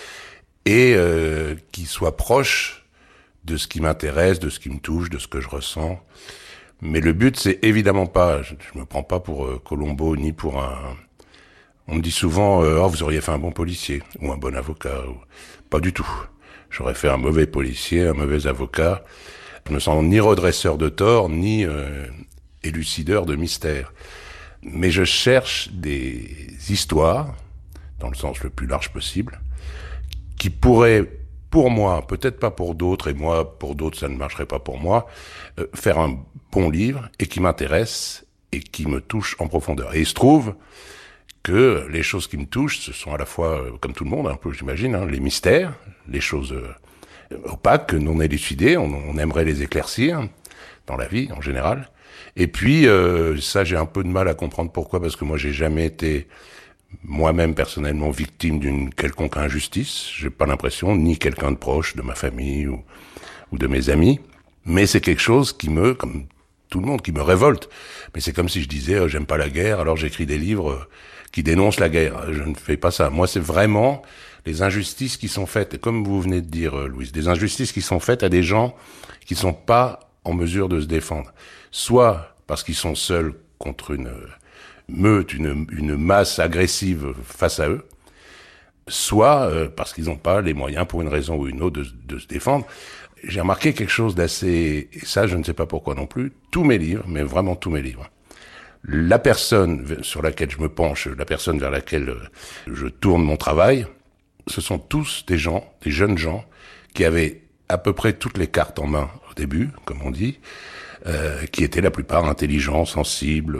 et qui soit proche de ce qui m'intéresse, de ce qui me touche, de ce que je ressens. Mais le but, c'est évidemment pas, je me prends pas pour Colombo, ni pour un... On me dit souvent, vous auriez fait un bon policier, ou un bon avocat. Pas du tout. J'aurais fait un mauvais policier, un mauvais avocat. Je me sens ni redresseur de tort, ni élucideur de mystère. Mais je cherche des histoires, dans le sens le plus large possible, qui pourraient, pour moi, peut-être pas pour d'autres, et moi, pour d'autres, ça ne marcherait pas pour moi, faire un bon livre, et qui m'intéresse, et qui me touche en profondeur. Et il se trouve que les choses qui me touchent, ce sont à la fois, comme tout le monde, un peu j'imagine, les mystères, les choses opaques, non élucidées, on aimerait les éclaircir, dans la vie en général. Et puis, ça j'ai un peu de mal à comprendre pourquoi, parce que moi j'ai jamais été moi-même personnellement victime d'une quelconque injustice, j'ai pas l'impression, ni quelqu'un de proche de ma famille ou de mes amis, mais c'est quelque chose qui comme tout le monde, qui me révolte. Mais c'est comme si je disais, j'aime pas la guerre, alors j'écris des livres qui dénoncent la guerre. Je ne fais pas ça. Moi, c'est vraiment les injustices qui sont faites, et comme vous venez de dire, Louise, des injustices qui sont faites à des gens qui sont pas en mesure de se défendre. Soit parce qu'ils sont seuls contre une meute, une masse agressive face à eux, soit parce qu'ils n'ont pas les moyens, pour une raison ou une autre, de se défendre. J'ai remarqué quelque chose d'assez... Et ça, je ne sais pas pourquoi non plus. Tous mes livres, mais vraiment tous mes livres, la personne sur laquelle je me penche, la personne vers laquelle je tourne mon travail, ce sont tous des gens, des jeunes gens, qui avaient à peu près toutes les cartes en main au début, comme on dit, qui étaient la plupart intelligents, sensibles,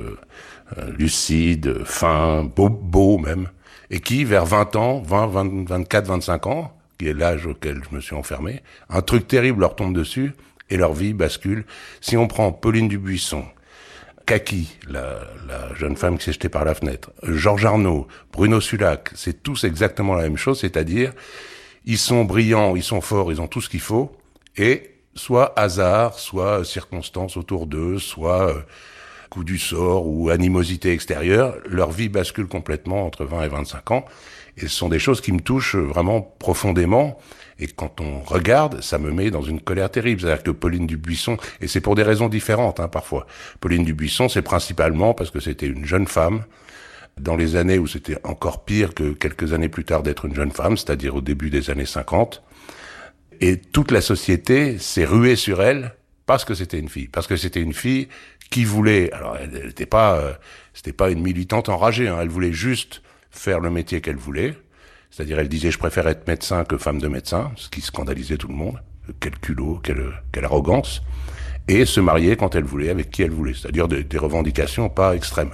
lucides, fins, beaux même, et qui, vers 20 ans, 24, 25 ans, qui est l'âge auquel je me suis enfermé, un truc terrible leur tombe dessus, et leur vie bascule. Si on prend Pauline Dubuisson, Kaki, la jeune femme qui s'est jetée par la fenêtre, Georges Arnaud, Bruno Sulac, c'est tous exactement la même chose, c'est-à-dire, ils sont brillants, ils sont forts, ils ont tout ce qu'il faut, et soit hasard, soit circonstances autour d'eux, soit coup du sort ou animosité extérieure, leur vie bascule complètement entre 20 et 25 ans, et ce sont des choses qui me touchent vraiment profondément. Et quand on regarde, ça me met dans une colère terrible. C'est-à-dire que Pauline Dubuisson, et c'est pour des raisons différentes, parfois. Pauline Dubuisson, c'est principalement parce que c'était une jeune femme, dans les années où c'était encore pire que quelques années plus tard d'être une jeune femme, c'est-à-dire au début des années 50. Et toute la société s'est ruée sur elle parce que c'était une fille. Parce que c'était une fille qui voulait... Alors, elle n'était pas... c'était pas une militante enragée, hein. Elle voulait juste faire le métier qu'elle voulait. C'est-à-dire, elle disait, je préfère être médecin que femme de médecin, ce qui scandalisait tout le monde. Quel culot, quelle arrogance. Et se marier quand elle voulait, avec qui elle voulait. C'est-à-dire des revendications pas extrêmes.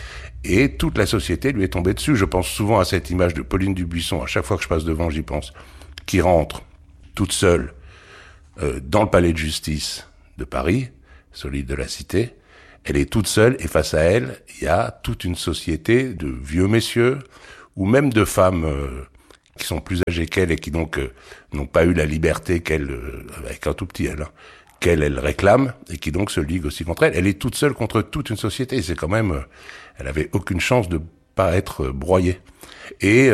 Et toute la société lui est tombée dessus. Je pense souvent à cette image de Pauline Dubuisson. À chaque fois que je passe devant, j'y pense. Qui rentre toute seule dans le palais de justice de Paris, celui de la Cité. Elle est toute seule et face à elle, il y a toute une société de vieux messieurs ou même de femmes qui sont plus âgées qu'elle et qui donc n'ont pas eu la liberté qu'elle, avec un tout petit L, hein, qu'elle réclame et qui donc se ligue aussi contre elle. Elle est toute seule contre toute une société. C'est quand même, elle avait aucune chance de pas être broyée. Et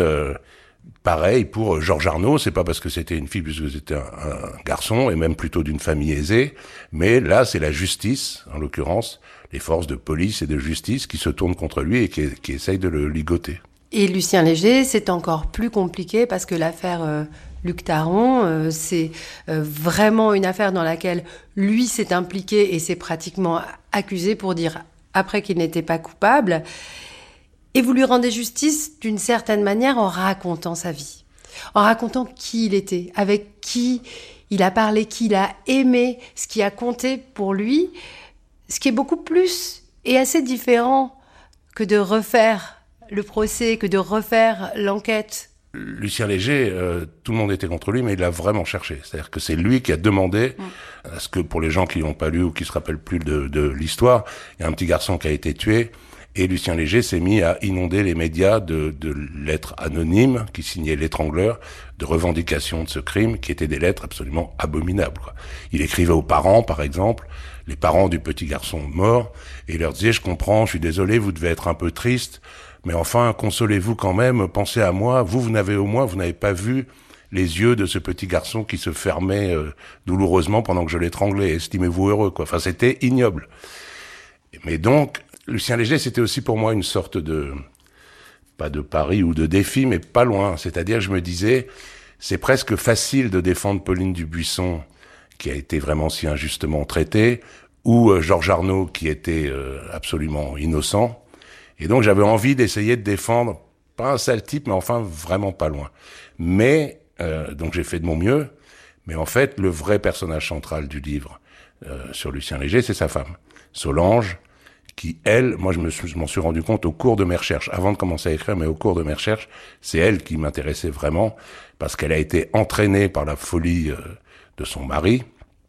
pareil pour Georges Arnaud, c'est pas parce que c'était une fille, puisque c'était un garçon et même plutôt d'une famille aisée, mais là c'est la justice, en l'occurrence, les forces de police et de justice qui se tournent contre lui et qui essayent de le ligoter. Et Lucien Léger, c'est encore plus compliqué parce que l'affaire Luc Taron, c'est vraiment une affaire dans laquelle lui s'est impliqué et s'est pratiquement accusé pour dire après qu'il n'était pas coupable. Et vous lui rendez justice d'une certaine manière en racontant sa vie, en racontant qui il était, avec qui il a parlé, qui il a aimé, ce qui a compté pour lui, ce qui est beaucoup plus et assez différent que de refaire le procès, que de refaire l'enquête. Lucien Léger, tout le monde était contre lui, mais il l'a vraiment cherché. C'est-à-dire que c'est lui qui a demandé à ce que, pour les gens qui n'ont pas lu ou qui se rappellent plus de l'histoire, il y a un petit garçon qui a été tué, et Lucien Léger s'est mis à inonder les médias de lettres anonymes qui signaient l'étrangleur, de revendications de ce crime, qui étaient des lettres absolument abominables, quoi. Il écrivait aux parents, par exemple, les parents du petit garçon mort, et il leur disait, je comprends, je suis désolé, vous devez être un peu triste, mais enfin, consolez-vous quand même, pensez à moi, vous n'avez pas vu les yeux de ce petit garçon qui se fermait douloureusement pendant que je l'étranglais, estimez-vous heureux, quoi. Enfin, c'était ignoble. Mais donc, Lucien Léger, c'était aussi pour moi une sorte de, pas de pari ou de défi, mais pas loin. C'est-à-dire, je me disais, c'est presque facile de défendre Pauline Dubuisson, qui a été vraiment si injustement traitée, ou Georges Arnaud, qui était absolument innocent. Et donc, j'avais envie d'essayer de défendre, pas un sale type, mais enfin, vraiment pas loin. Mais, donc j'ai fait de mon mieux, mais en fait, le vrai personnage central du livre sur Lucien Léger, c'est sa femme, Solange, qui, elle, moi je m'en suis rendu compte au cours de mes recherches, avant de commencer à écrire, mais au cours de mes recherches, c'est elle qui m'intéressait vraiment, parce qu'elle a été entraînée par la folie de son mari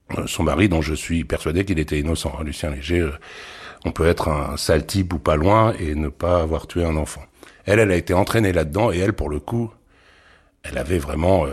dont je suis persuadé qu'il était innocent. Lucien Léger, on peut être un sale type ou pas loin et ne pas avoir tué un enfant. Elle a été entraînée là-dedans, et elle, pour le coup, elle avait vraiment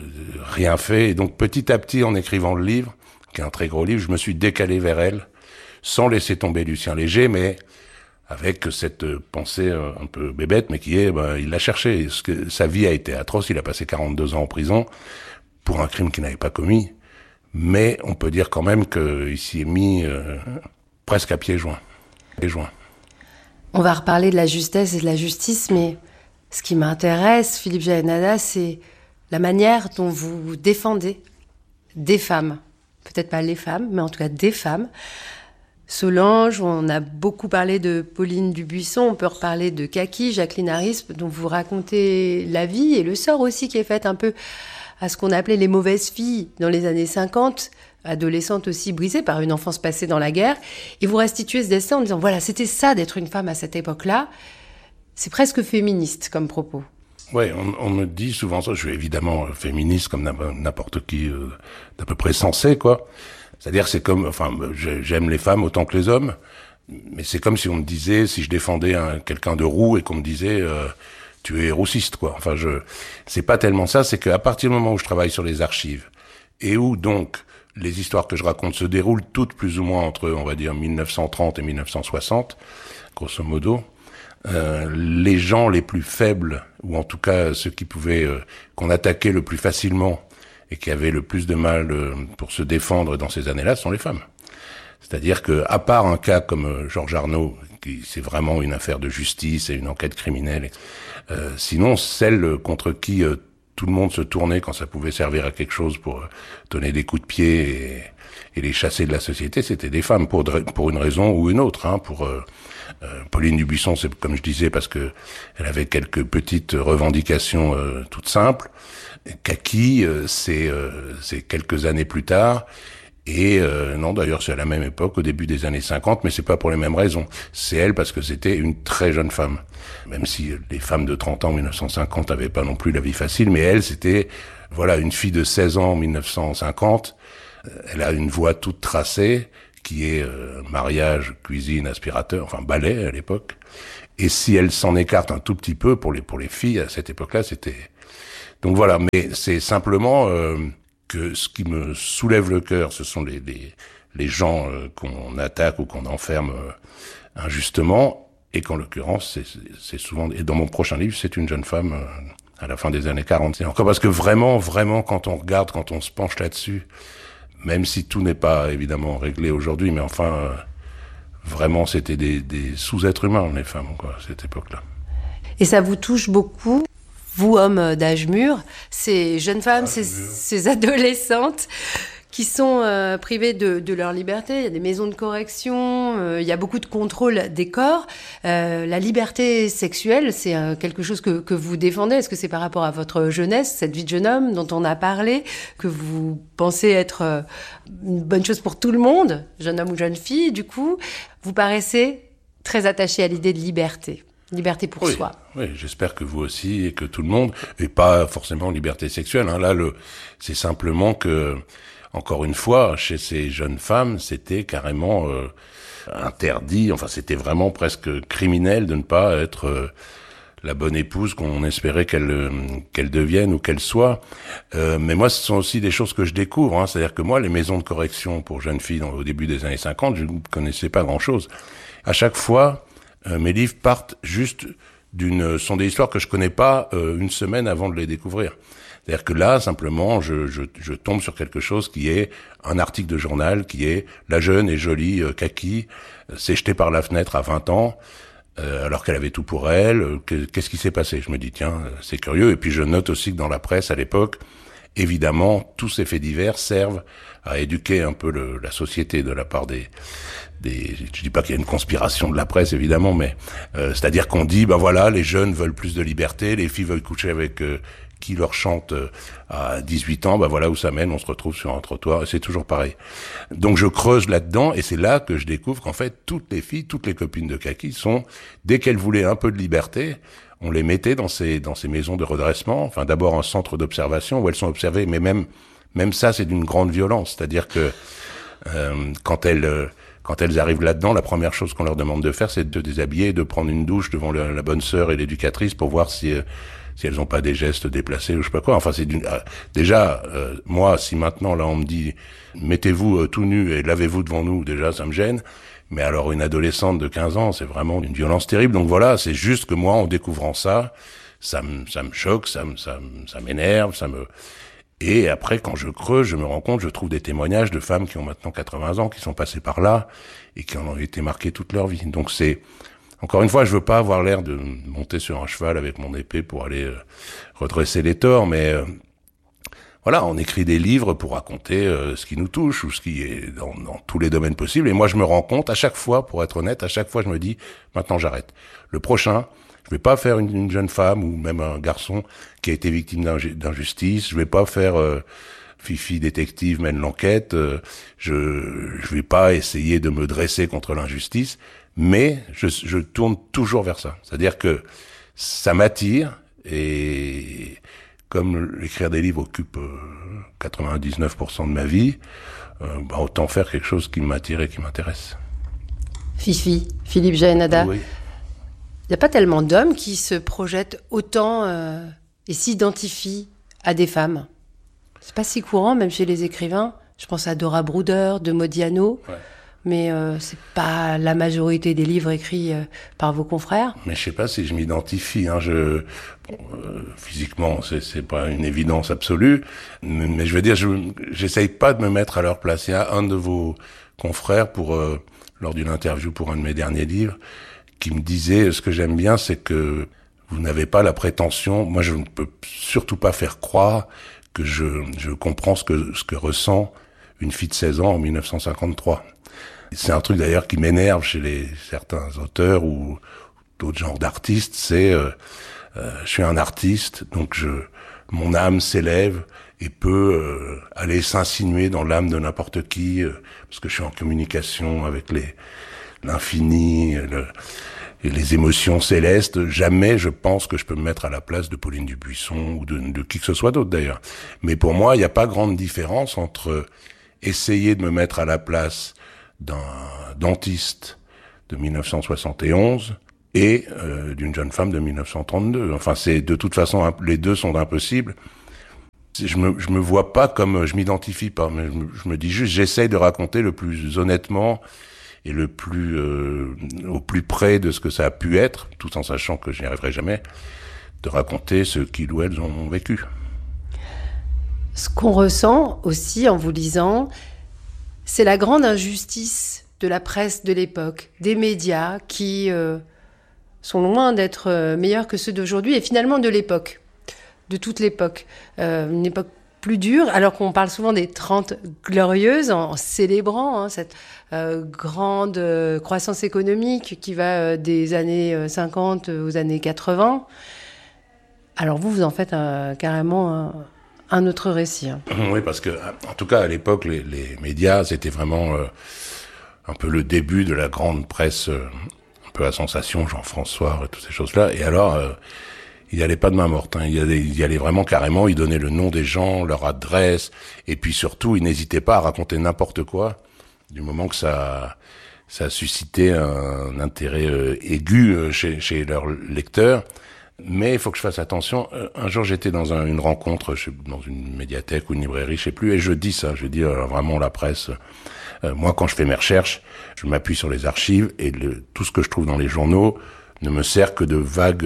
rien fait. Et donc, petit à petit, en écrivant le livre, qui est un très gros livre, je me suis décalé vers elle, sans laisser tomber Lucien Léger, mais avec cette pensée un peu bébête, mais qui est, il l'a cherché. Sa vie a été atroce, il a passé 42 ans en prison pour un crime qu'il n'avait pas commis, mais on peut dire quand même qu'il s'y est mis presque à pieds joints. On va reparler de la justesse et de la justice, mais ce qui m'intéresse, Philippe Jaénada, c'est la manière dont vous défendez des femmes. Peut-être pas les femmes, mais en tout cas des femmes. Solange, on a beaucoup parlé de Pauline Dubuisson, on peut reparler de Kaki, Jacqueline Harispe, dont vous racontez la vie et le sort aussi qui est fait un peu à ce qu'on appelait les mauvaises filles dans les années 50, adolescentes aussi brisées par une enfance passée dans la guerre. Et vous restituez ce destin en disant, voilà, c'était ça d'être une femme à cette époque-là. C'est presque féministe comme propos. Ouais, on me dit souvent ça, je suis évidemment féministe comme n'importe qui d'à peu près sensé, quoi. C'est-à-dire, c'est comme, enfin, j'aime les femmes autant que les hommes, mais c'est comme si on me disait, si je défendais quelqu'un de roux et qu'on me disait, tu es roussiste, quoi. Enfin, c'est pas tellement ça, c'est qu'à partir du moment où je travaille sur les archives, et où donc, les histoires que je raconte se déroulent toutes plus ou moins entre, on va dire, 1930 et 1960, grosso modo, les gens les plus faibles, ou en tout cas ceux qui pouvaient, qu'on attaquait le plus facilement, et qui avaient le plus de mal pour se défendre dans ces années-là, sont les femmes. C'est-à-dire que, à part un cas comme Georges Arnaud, qui c'est vraiment une affaire de justice et une enquête criminelle, sinon celles contre qui tout le monde se tournait quand ça pouvait servir à quelque chose pour donner des coups de pied et les chasser de la société, c'était des femmes pour une raison ou une autre. Pour Pauline Dubuisson, c'est comme je disais parce que elle avait quelques petites revendications toutes simples. Kaki, c'est quelques années plus tard. Et non, d'ailleurs, c'est à la même époque, au début des années 50, mais c'est pas pour les mêmes raisons. C'est elle parce que c'était une très jeune femme. Même si les femmes de 30 ans en 1950 avaient pas non plus la vie facile, mais elle, c'était, voilà, une fille de 16 ans en 1950. Elle a une voie toute tracée, qui est mariage, cuisine, aspirateur, enfin balai à l'époque. Et si elle s'en écarte un tout petit peu pour les filles à cette époque-là, c'était... Donc voilà, mais c'est simplement... que ce qui me soulève le cœur, ce sont les gens qu'on attaque ou qu'on enferme injustement, et qu'en l'occurrence, c'est souvent... Et dans mon prochain livre, c'est une jeune femme à la fin des années 40. C'est encore parce que vraiment, quand on regarde, quand on se penche là-dessus, même si tout n'est pas évidemment réglé aujourd'hui, mais enfin, vraiment, c'était des sous-êtres humains, les femmes, quoi, à cette époque-là. Et ça vous touche beaucoup ? Vous, hommes d'âge mûr, ces jeunes femmes, ces adolescentes qui sont privées de leur liberté. Il y a des maisons de correction, il y a beaucoup de contrôle des corps. La liberté sexuelle, c'est quelque chose que vous défendez. Est-ce que c'est par rapport à votre jeunesse, cette vie de jeune homme dont on a parlé, que vous pensez être une bonne chose pour tout le monde, jeune homme ou jeune fille, du coup, vous paraissez très attaché à l'idée de liberté. Liberté pour soi. Oui, j'espère que vous aussi et que tout le monde, et pas forcément liberté sexuelle. Là, c'est simplement que, encore une fois, chez ces jeunes femmes, c'était carrément interdit. Enfin, c'était vraiment presque criminel de ne pas être la bonne épouse qu'on espérait qu'elle devienne ou qu'elle soit. Mais moi, ce sont aussi des choses que je découvre. C'est-à-dire que moi, les maisons de correction pour jeunes filles au début des années 50, je ne connaissais pas grand-chose. À chaque fois, mes livres partent juste sont des histoires que je connais pas une semaine avant de les découvrir. C'est-à-dire que là, simplement, je tombe sur quelque chose qui est un article de journal, qui est la jeune et jolie Kaki s'est jetée par la fenêtre à 20 ans, alors qu'elle avait tout pour elle. Qu'est-ce qui s'est passé ? Je me dis, tiens, c'est curieux. Et puis je note aussi que dans la presse, à l'époque, évidemment, tous ces faits divers servent à éduquer un peu la société de la part je dis pas qu'il y a une conspiration de la presse, évidemment, mais c'est-à-dire qu'on dit, voilà, les jeunes veulent plus de liberté, les filles veulent coucher avec qui leur chante à 18 ans, voilà où ça mène, on se retrouve sur un trottoir, et c'est toujours pareil. Donc je creuse là-dedans, et c'est là que je découvre qu'en fait, toutes les filles, toutes les copines de Kaki dès qu'elles voulaient un peu de liberté, on les mettait dans ces maisons de redressement, enfin d'abord un centre d'observation où elles sont observées, mais même ça, c'est d'une grande violence, c'est-à-dire que quand elles arrivent là-dedans, la première chose qu'on leur demande de faire, c'est de déshabiller, de prendre une douche devant la bonne sœur et l'éducatrice pour voir si elles n'ont pas des gestes déplacés ou je sais pas quoi. Enfin, déjà, moi, si maintenant là on me dit mettez-vous tout nu et lavez-vous devant nous, déjà ça me gêne. Mais alors une adolescente de 15 ans, c'est vraiment une violence terrible. Donc voilà, c'est juste que moi, en découvrant ça me choque, ça m'énerve, Et après, quand je creuse, je me rends compte, je trouve des témoignages de femmes qui ont maintenant 80 ans, qui sont passées par là, et qui en ont été marquées toute leur vie. Donc encore une fois, je veux pas avoir l'air de monter sur un cheval avec mon épée pour aller redresser les torts, mais voilà, on écrit des livres pour raconter ce qui nous touche, ou ce qui est dans tous les domaines possibles. Et moi, je me rends compte, à chaque fois, pour être honnête, je me dis, maintenant j'arrête. Le prochain, je vais pas faire une jeune femme ou même un garçon qui a été victime d'injustice. Je vais pas faire Fifi détective mène l'enquête. Je vais pas essayer de me dresser contre l'injustice, mais je tourne toujours vers ça. C'est-à-dire que ça m'attire, et comme écrire des livres occupe 99% de ma vie, autant faire quelque chose qui m'attire et qui m'intéresse. Fifi, Philippe Jaénada. Oui. Il n'y a pas tellement d'hommes qui se projettent autant et s'identifient à des femmes. C'est pas si courant, même chez les écrivains. Je pense à Dora Bruder, de Modiano. Ouais. Mais c'est pas la majorité des livres écrits par vos confrères. Mais je sais pas si je m'identifie. Physiquement, c'est pas une évidence absolue. Mais je veux dire, j'essaye pas de me mettre à leur place. Il y a un de vos confrères lors d'une interview pour un de mes derniers livres qui me disait, ce que j'aime bien, c'est que vous n'avez pas la prétention, moi je ne peux surtout pas faire croire que je comprends ce que ressent une fille de 16 ans en 1953. C'est un truc d'ailleurs qui m'énerve chez certains auteurs ou d'autres genres d'artistes, c'est je suis un artiste, donc mon âme s'élève et peut aller s'insinuer dans l'âme de n'importe qui, parce que je suis en communication avec l'infini, et les émotions célestes. Jamais je pense que je peux me mettre à la place de Pauline Dubuisson ou de qui que ce soit d'autre d'ailleurs. Mais pour moi, il n'y a pas grande différence entre essayer de me mettre à la place d'un dentiste de 1971 et d'une jeune femme de 1932. Enfin, c'est de toute façon, les deux sont impossibles. Je me vois pas comme, je m'identifie pas, mais je me dis juste, j'essaye de raconter le plus honnêtement et le plus au plus près de ce que ça a pu être, tout en sachant que je n'y arriverai jamais, de raconter ce qu'ils ou elles ont vécu. Ce qu'on ressent aussi en vous lisant, c'est la grande injustice de la presse de l'époque, des médias qui sont loin d'être meilleurs que ceux d'aujourd'hui et finalement de l'époque, de toute l'époque. Une époque plus dure, alors qu'on parle souvent des 30 glorieuses en célébrant cette grande croissance économique qui va des années 50 aux années 80. Alors vous en faites carrément un autre récit. Oui, parce que, en tout cas, à l'époque, les médias, c'était vraiment un peu le début de la grande presse, un peu à sensation, Jean-François, et toutes ces choses-là. Et alors, il n'y allait pas de main morte. Hein. Il y allait vraiment carrément, il donnait le nom des gens, leur adresse, et puis surtout, il n'hésitait pas à raconter n'importe quoi, du moment que ça suscitait un intérêt aigu chez leurs lecteurs. Mais il faut que je fasse attention. Un jour, j'étais dans une rencontre, dans une médiathèque ou une librairie, je sais plus, et je dis ça. Je dis vraiment la presse. Moi, quand je fais mes recherches, je m'appuie sur les archives et tout ce que je trouve dans les journaux ne me sert que de vagues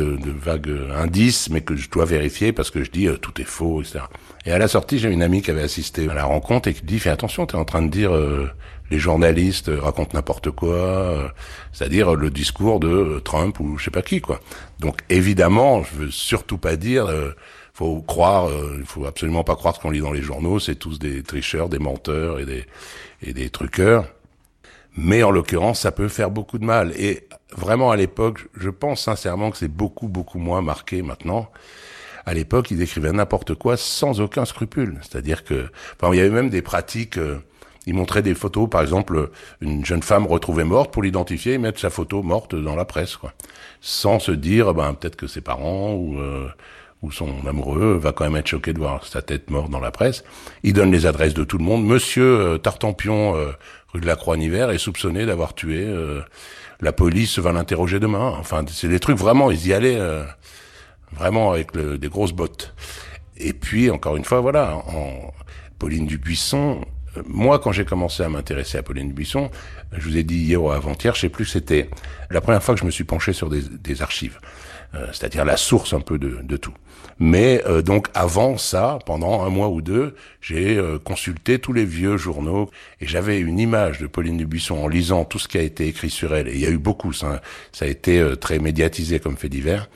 indices, mais que je dois vérifier parce que je dis tout est faux, etc. Et à la sortie, j'ai une amie qui avait assisté à la rencontre et qui dit fais attention, t'es en train de dire les journalistes racontent n'importe quoi, c'est-à-dire le discours de Trump ou je sais pas qui, quoi. Donc évidemment, je veux surtout pas dire faut absolument pas croire ce qu'on lit dans les journaux, c'est tous des tricheurs, des menteurs et des truqueurs. Mais en l'occurrence, ça peut faire beaucoup de mal. Et vraiment, à l'époque, je pense sincèrement que c'est beaucoup, beaucoup moins marqué maintenant. À l'époque, ils écrivaient n'importe quoi sans aucun scrupule. C'est-à-dire que, il y avait même des pratiques, ils montraient des photos, par exemple, une jeune femme retrouvée morte, pour l'identifier, et mettre sa photo morte dans la presse, quoi. Sans se dire, peut-être que ses parents ou son amoureux va quand même être choqué de voir sa tête morte dans la presse. Ils donnent les adresses de tout le monde. Monsieur Tartampion, rue de la Croix-en-Hiver, est soupçonné d'avoir tué. La police va l'interroger demain. Enfin, c'est des trucs vraiment, ils y allaient vraiment avec des grosses bottes. Et puis, encore une fois, voilà, Pauline Dubuisson, moi, quand j'ai commencé à m'intéresser à Pauline Dubuisson, je vous ai dit hier ou avant-hier, je sais plus, c'était la première fois que je me suis penché sur des archives. C'est-à-dire la source un peu de tout. Mais donc avant ça, pendant un mois ou deux, j'ai consulté tous les vieux journaux et j'avais une image de Pauline Dubuisson en lisant tout ce qui a été écrit sur elle. Et il y a eu beaucoup, ça a été très médiatisé comme fait divers.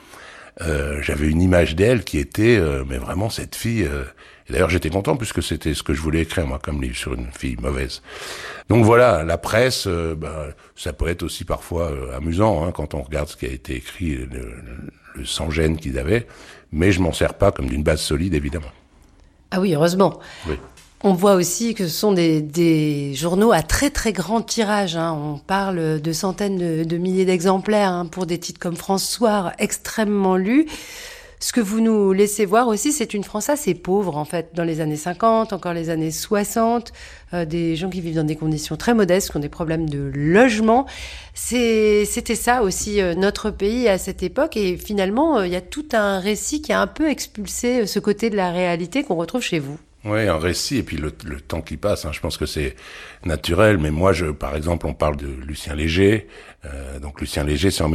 J'avais une image d'elle qui était, mais vraiment cette fille. Et d'ailleurs, j'étais content puisque c'était ce que je voulais écrire moi comme livre sur une fille mauvaise. Donc voilà, la presse, ça peut être aussi parfois amusant quand on regarde ce qui a été écrit, le sans-gêne qu'ils avaient. Mais je m'en sers pas comme d'une base solide, évidemment. Ah oui, heureusement. Oui. On voit aussi que ce sont des journaux à très très grand tirage. On parle de centaines de milliers d'exemplaires pour des titres comme France Soir, extrêmement lus. Ce que vous nous laissez voir aussi, c'est une France assez pauvre, en fait, dans les années 50, encore les années 60, des gens qui vivent dans des conditions très modestes, qui ont des problèmes de logement. C'était ça aussi, notre pays à cette époque. Et finalement, il y a tout un récit qui a un peu expulsé ce côté de la réalité qu'on retrouve chez vous. Oui, un récit, et puis le temps qui passe, je pense que c'est naturel, mais moi, par exemple, on parle de Lucien Léger, donc Lucien Léger, c'est en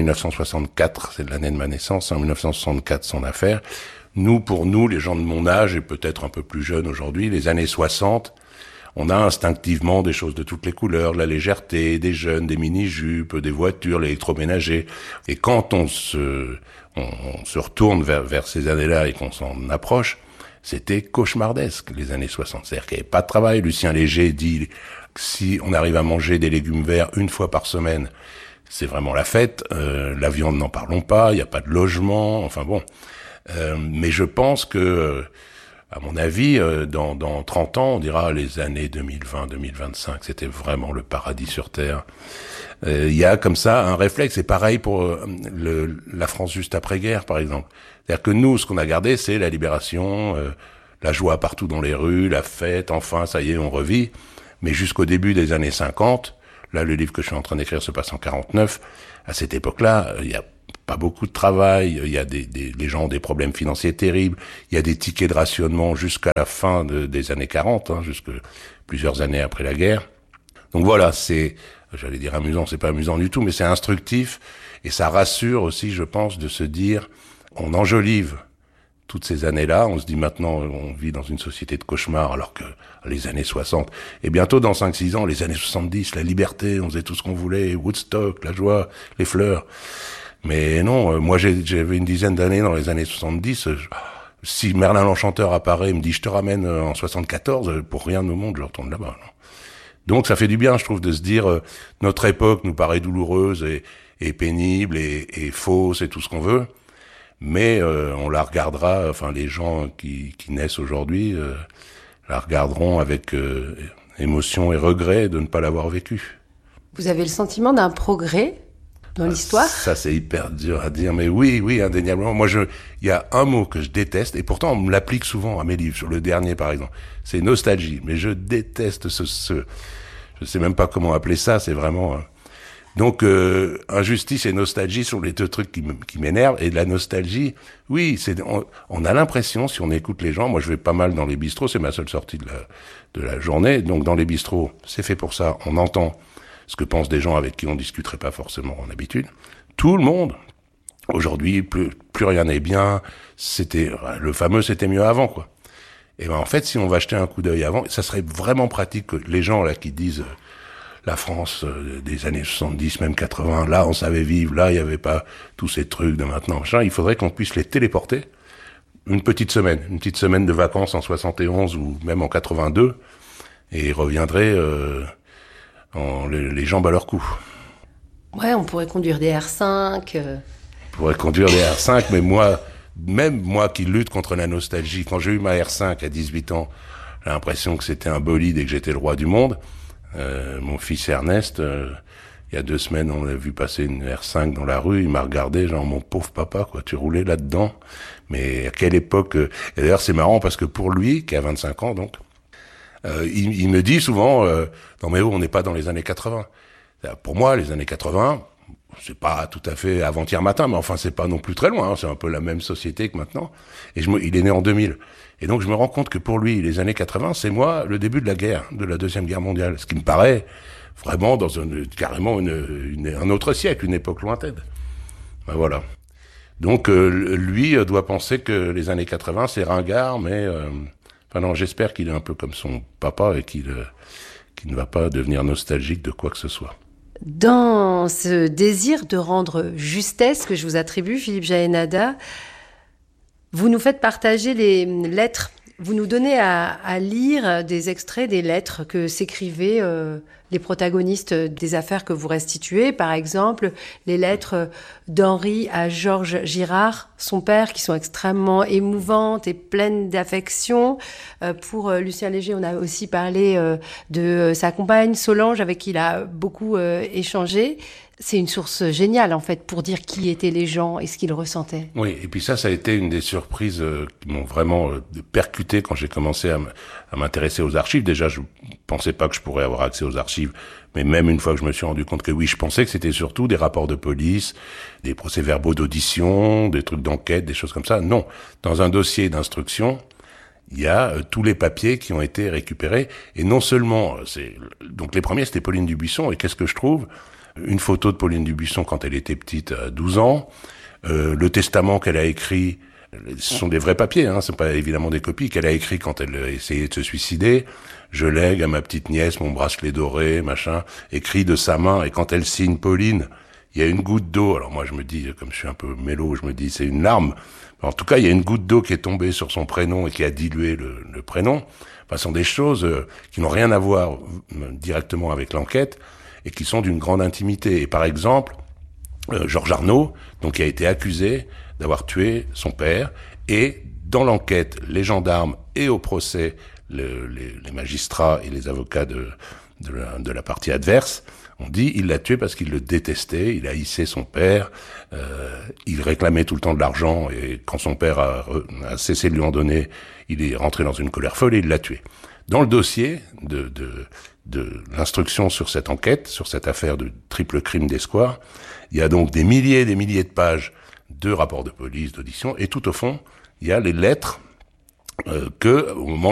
1964, c'est l'année de ma naissance, c'est en 1964 son affaire. Pour nous, les gens de mon âge, et peut-être un peu plus jeunes aujourd'hui, les années 60, on a instinctivement des choses de toutes les couleurs, de la légèreté, des jeunes, des mini-jupes, des voitures, l'électroménager. Et quand on se retourne vers ces années-là et qu'on s'en approche, c'était cauchemardesque, les années 60. C'est-à-dire qu'il n'y avait pas de travail. Lucien Léger dit si on arrive à manger des légumes verts une fois par semaine, c'est vraiment la fête. La viande, n'en parlons pas. Il n'y a pas de logement. Enfin bon. Mais je pense que, à mon avis, dans 30 ans, on dira les années 2020, 2025, c'était vraiment le paradis sur Terre. Il y a comme ça un réflexe. C'est pareil pour la France juste après-guerre, par exemple. C'est-à-dire que nous, ce qu'on a gardé, c'est la libération, la joie partout dans les rues, la fête, enfin, ça y est, on revit. Mais jusqu'au début des années 50, là, le livre que je suis en train d'écrire se passe en 49. À cette époque-là, il y a pas beaucoup de travail, il y a les gens ont des problèmes financiers terribles, il y a des tickets de rationnement jusqu'à la fin des années 40, jusque plusieurs années après la guerre. Donc voilà, c'est, j'allais dire amusant, c'est pas amusant du tout, mais c'est instructif, et ça rassure aussi, je pense, de se dire, on enjolive toutes ces années-là, on se dit maintenant, on vit dans une société de cauchemar, alors que les années 60, et bientôt dans 5-6 ans, les années 70, la liberté, on faisait tout ce qu'on voulait, Woodstock, la joie, les fleurs. Mais non, moi j'avais une dizaine d'années dans les années 70, si Merlin l'Enchanteur apparaît et me dit je te ramène en 74, pour rien au monde, je retourne là-bas. Non. Donc ça fait du bien, je trouve, de se dire, notre époque nous paraît douloureuse et pénible et fausse et tout ce qu'on veut. Mais on la regardera, enfin les gens qui naissent aujourd'hui la regarderont avec émotion et regret de ne pas l'avoir vécue. Vous avez le sentiment d'un progrès dans l'histoire ? Ça, c'est hyper dur à dire, mais oui, indéniablement. Moi, il y a un mot que je déteste, et pourtant on me l'applique souvent à mes livres, sur le dernier par exemple. C'est nostalgie, mais je déteste je sais même pas comment appeler ça, c'est vraiment... Donc, injustice et nostalgie sont les deux trucs qui m'énervent. Et de la nostalgie, oui, on a l'impression, si on écoute les gens, moi je vais pas mal dans les bistrots, c'est ma seule sortie de la journée, donc dans les bistrots, c'est fait pour ça, on entend ce que pensent des gens avec qui on discuterait pas forcément en habitude. Tout le monde, aujourd'hui, plus rien n'est bien, le fameux c'était mieux avant, quoi. Et ben en fait, si on va jeter un coup d'œil avant, ça serait vraiment pratique que les gens là qui disent la France des années 70, même 80, là on savait vivre, là il y avait pas tous ces trucs de maintenant, machin, il faudrait qu'on puisse les téléporter une petite semaine de vacances en 71 ou même en 82, et ils reviendraient les jambes à leur cou. Ouais, on pourrait conduire des R5. On pourrait conduire des R5, mais même moi qui lutte contre la nostalgie, quand j'ai eu ma R5 à 18 ans, j'ai l'impression que c'était un bolide et que j'étais le roi du monde. Mon fils Ernest, il y a 2 semaines, on l'a vu passer une R5 dans la rue, il m'a regardé, genre, mon pauvre papa, quoi, tu roulais là-dedans. Mais à quelle époque, et d'ailleurs c'est marrant parce que pour lui, qui a 25 ans donc, il me dit souvent, non mais on n'est pas dans les années 80. Pour moi, les années 80, c'est pas tout à fait avant-hier matin, mais enfin c'est pas non plus très loin, c'est un peu la même société que maintenant. Et il est né en 2000. Et donc je me rends compte que pour lui, les années 80, c'est moi le début de la guerre, de la Deuxième Guerre mondiale, ce qui me paraît vraiment dans carrément un autre siècle, une époque lointaine. Ben voilà. Donc lui doit penser que les années 80 c'est ringard, mais enfin non, j'espère qu'il est un peu comme son papa et qu'il ne va pas devenir nostalgique de quoi que ce soit. Dans ce désir de rendre justesse que je vous attribue, Philippe Jaénada, vous nous faites partager les lettres. Vous nous donnez à lire des extraits des lettres que s'écrivaient les protagonistes des affaires que vous restituez. Par exemple, les lettres d'Henri à Georges Girard, son père, qui sont extrêmement émouvantes et pleines d'affection. Pour Lucien Léger, on a aussi parlé de sa compagne Solange, avec qui il a beaucoup échangé. C'est une source géniale, en fait, pour dire qui étaient les gens et ce qu'ils ressentaient. Oui, et puis ça a été une des surprises qui m'ont vraiment percuté quand j'ai commencé à m'intéresser aux archives. Déjà, je pensais pas que je pourrais avoir accès aux archives, mais même une fois que je me suis rendu compte que oui, je pensais que c'était surtout des rapports de police, des procès-verbaux d'audition, des trucs d'enquête, des choses comme ça. Non, dans un dossier d'instruction, il y a tous les papiers qui ont été récupérés, et non seulement, donc les premiers c'était Pauline Dubuisson, et qu'est-ce que je trouve ? Une photo de Pauline Dubuisson quand elle était petite, à 12 ans, le testament qu'elle a écrit Ce sont des vrais papiers, hein, c'est pas évidemment des copies qu'elle a écrit quand elle essayait de se suicider. Je lègue à ma petite nièce mon bracelet doré, machin, écrit de sa main, et quand elle signe Pauline, il y a une goutte d'eau. Alors moi je me dis, comme je suis un peu mélo, je me dis c'est une larme. En tout cas, il y a une goutte d'eau qui est tombée sur son prénom et qui a dilué le prénom. Enfin, ce sont des choses qui n'ont rien à voir directement avec l'enquête et qui sont d'une grande intimité. Et par exemple, Georges Arnaud, donc, qui a été accusé d'avoir tué son père, et dans l'enquête, les gendarmes et au procès, les magistrats et les avocats de la partie adverse ont dit il l'a tué parce qu'il le détestait, il haïssait son père, il réclamait tout le temps de l'argent, et quand son père a cessé de lui en donner, il est rentré dans une colère folle et il l'a tué. Dans le dossier de l'instruction sur cette enquête, sur cette affaire de triple crime d'Escoir, il y a donc des milliers et des milliers de pages de rapports de police, d'audition, et tout au fond, il y a les lettres que, au moment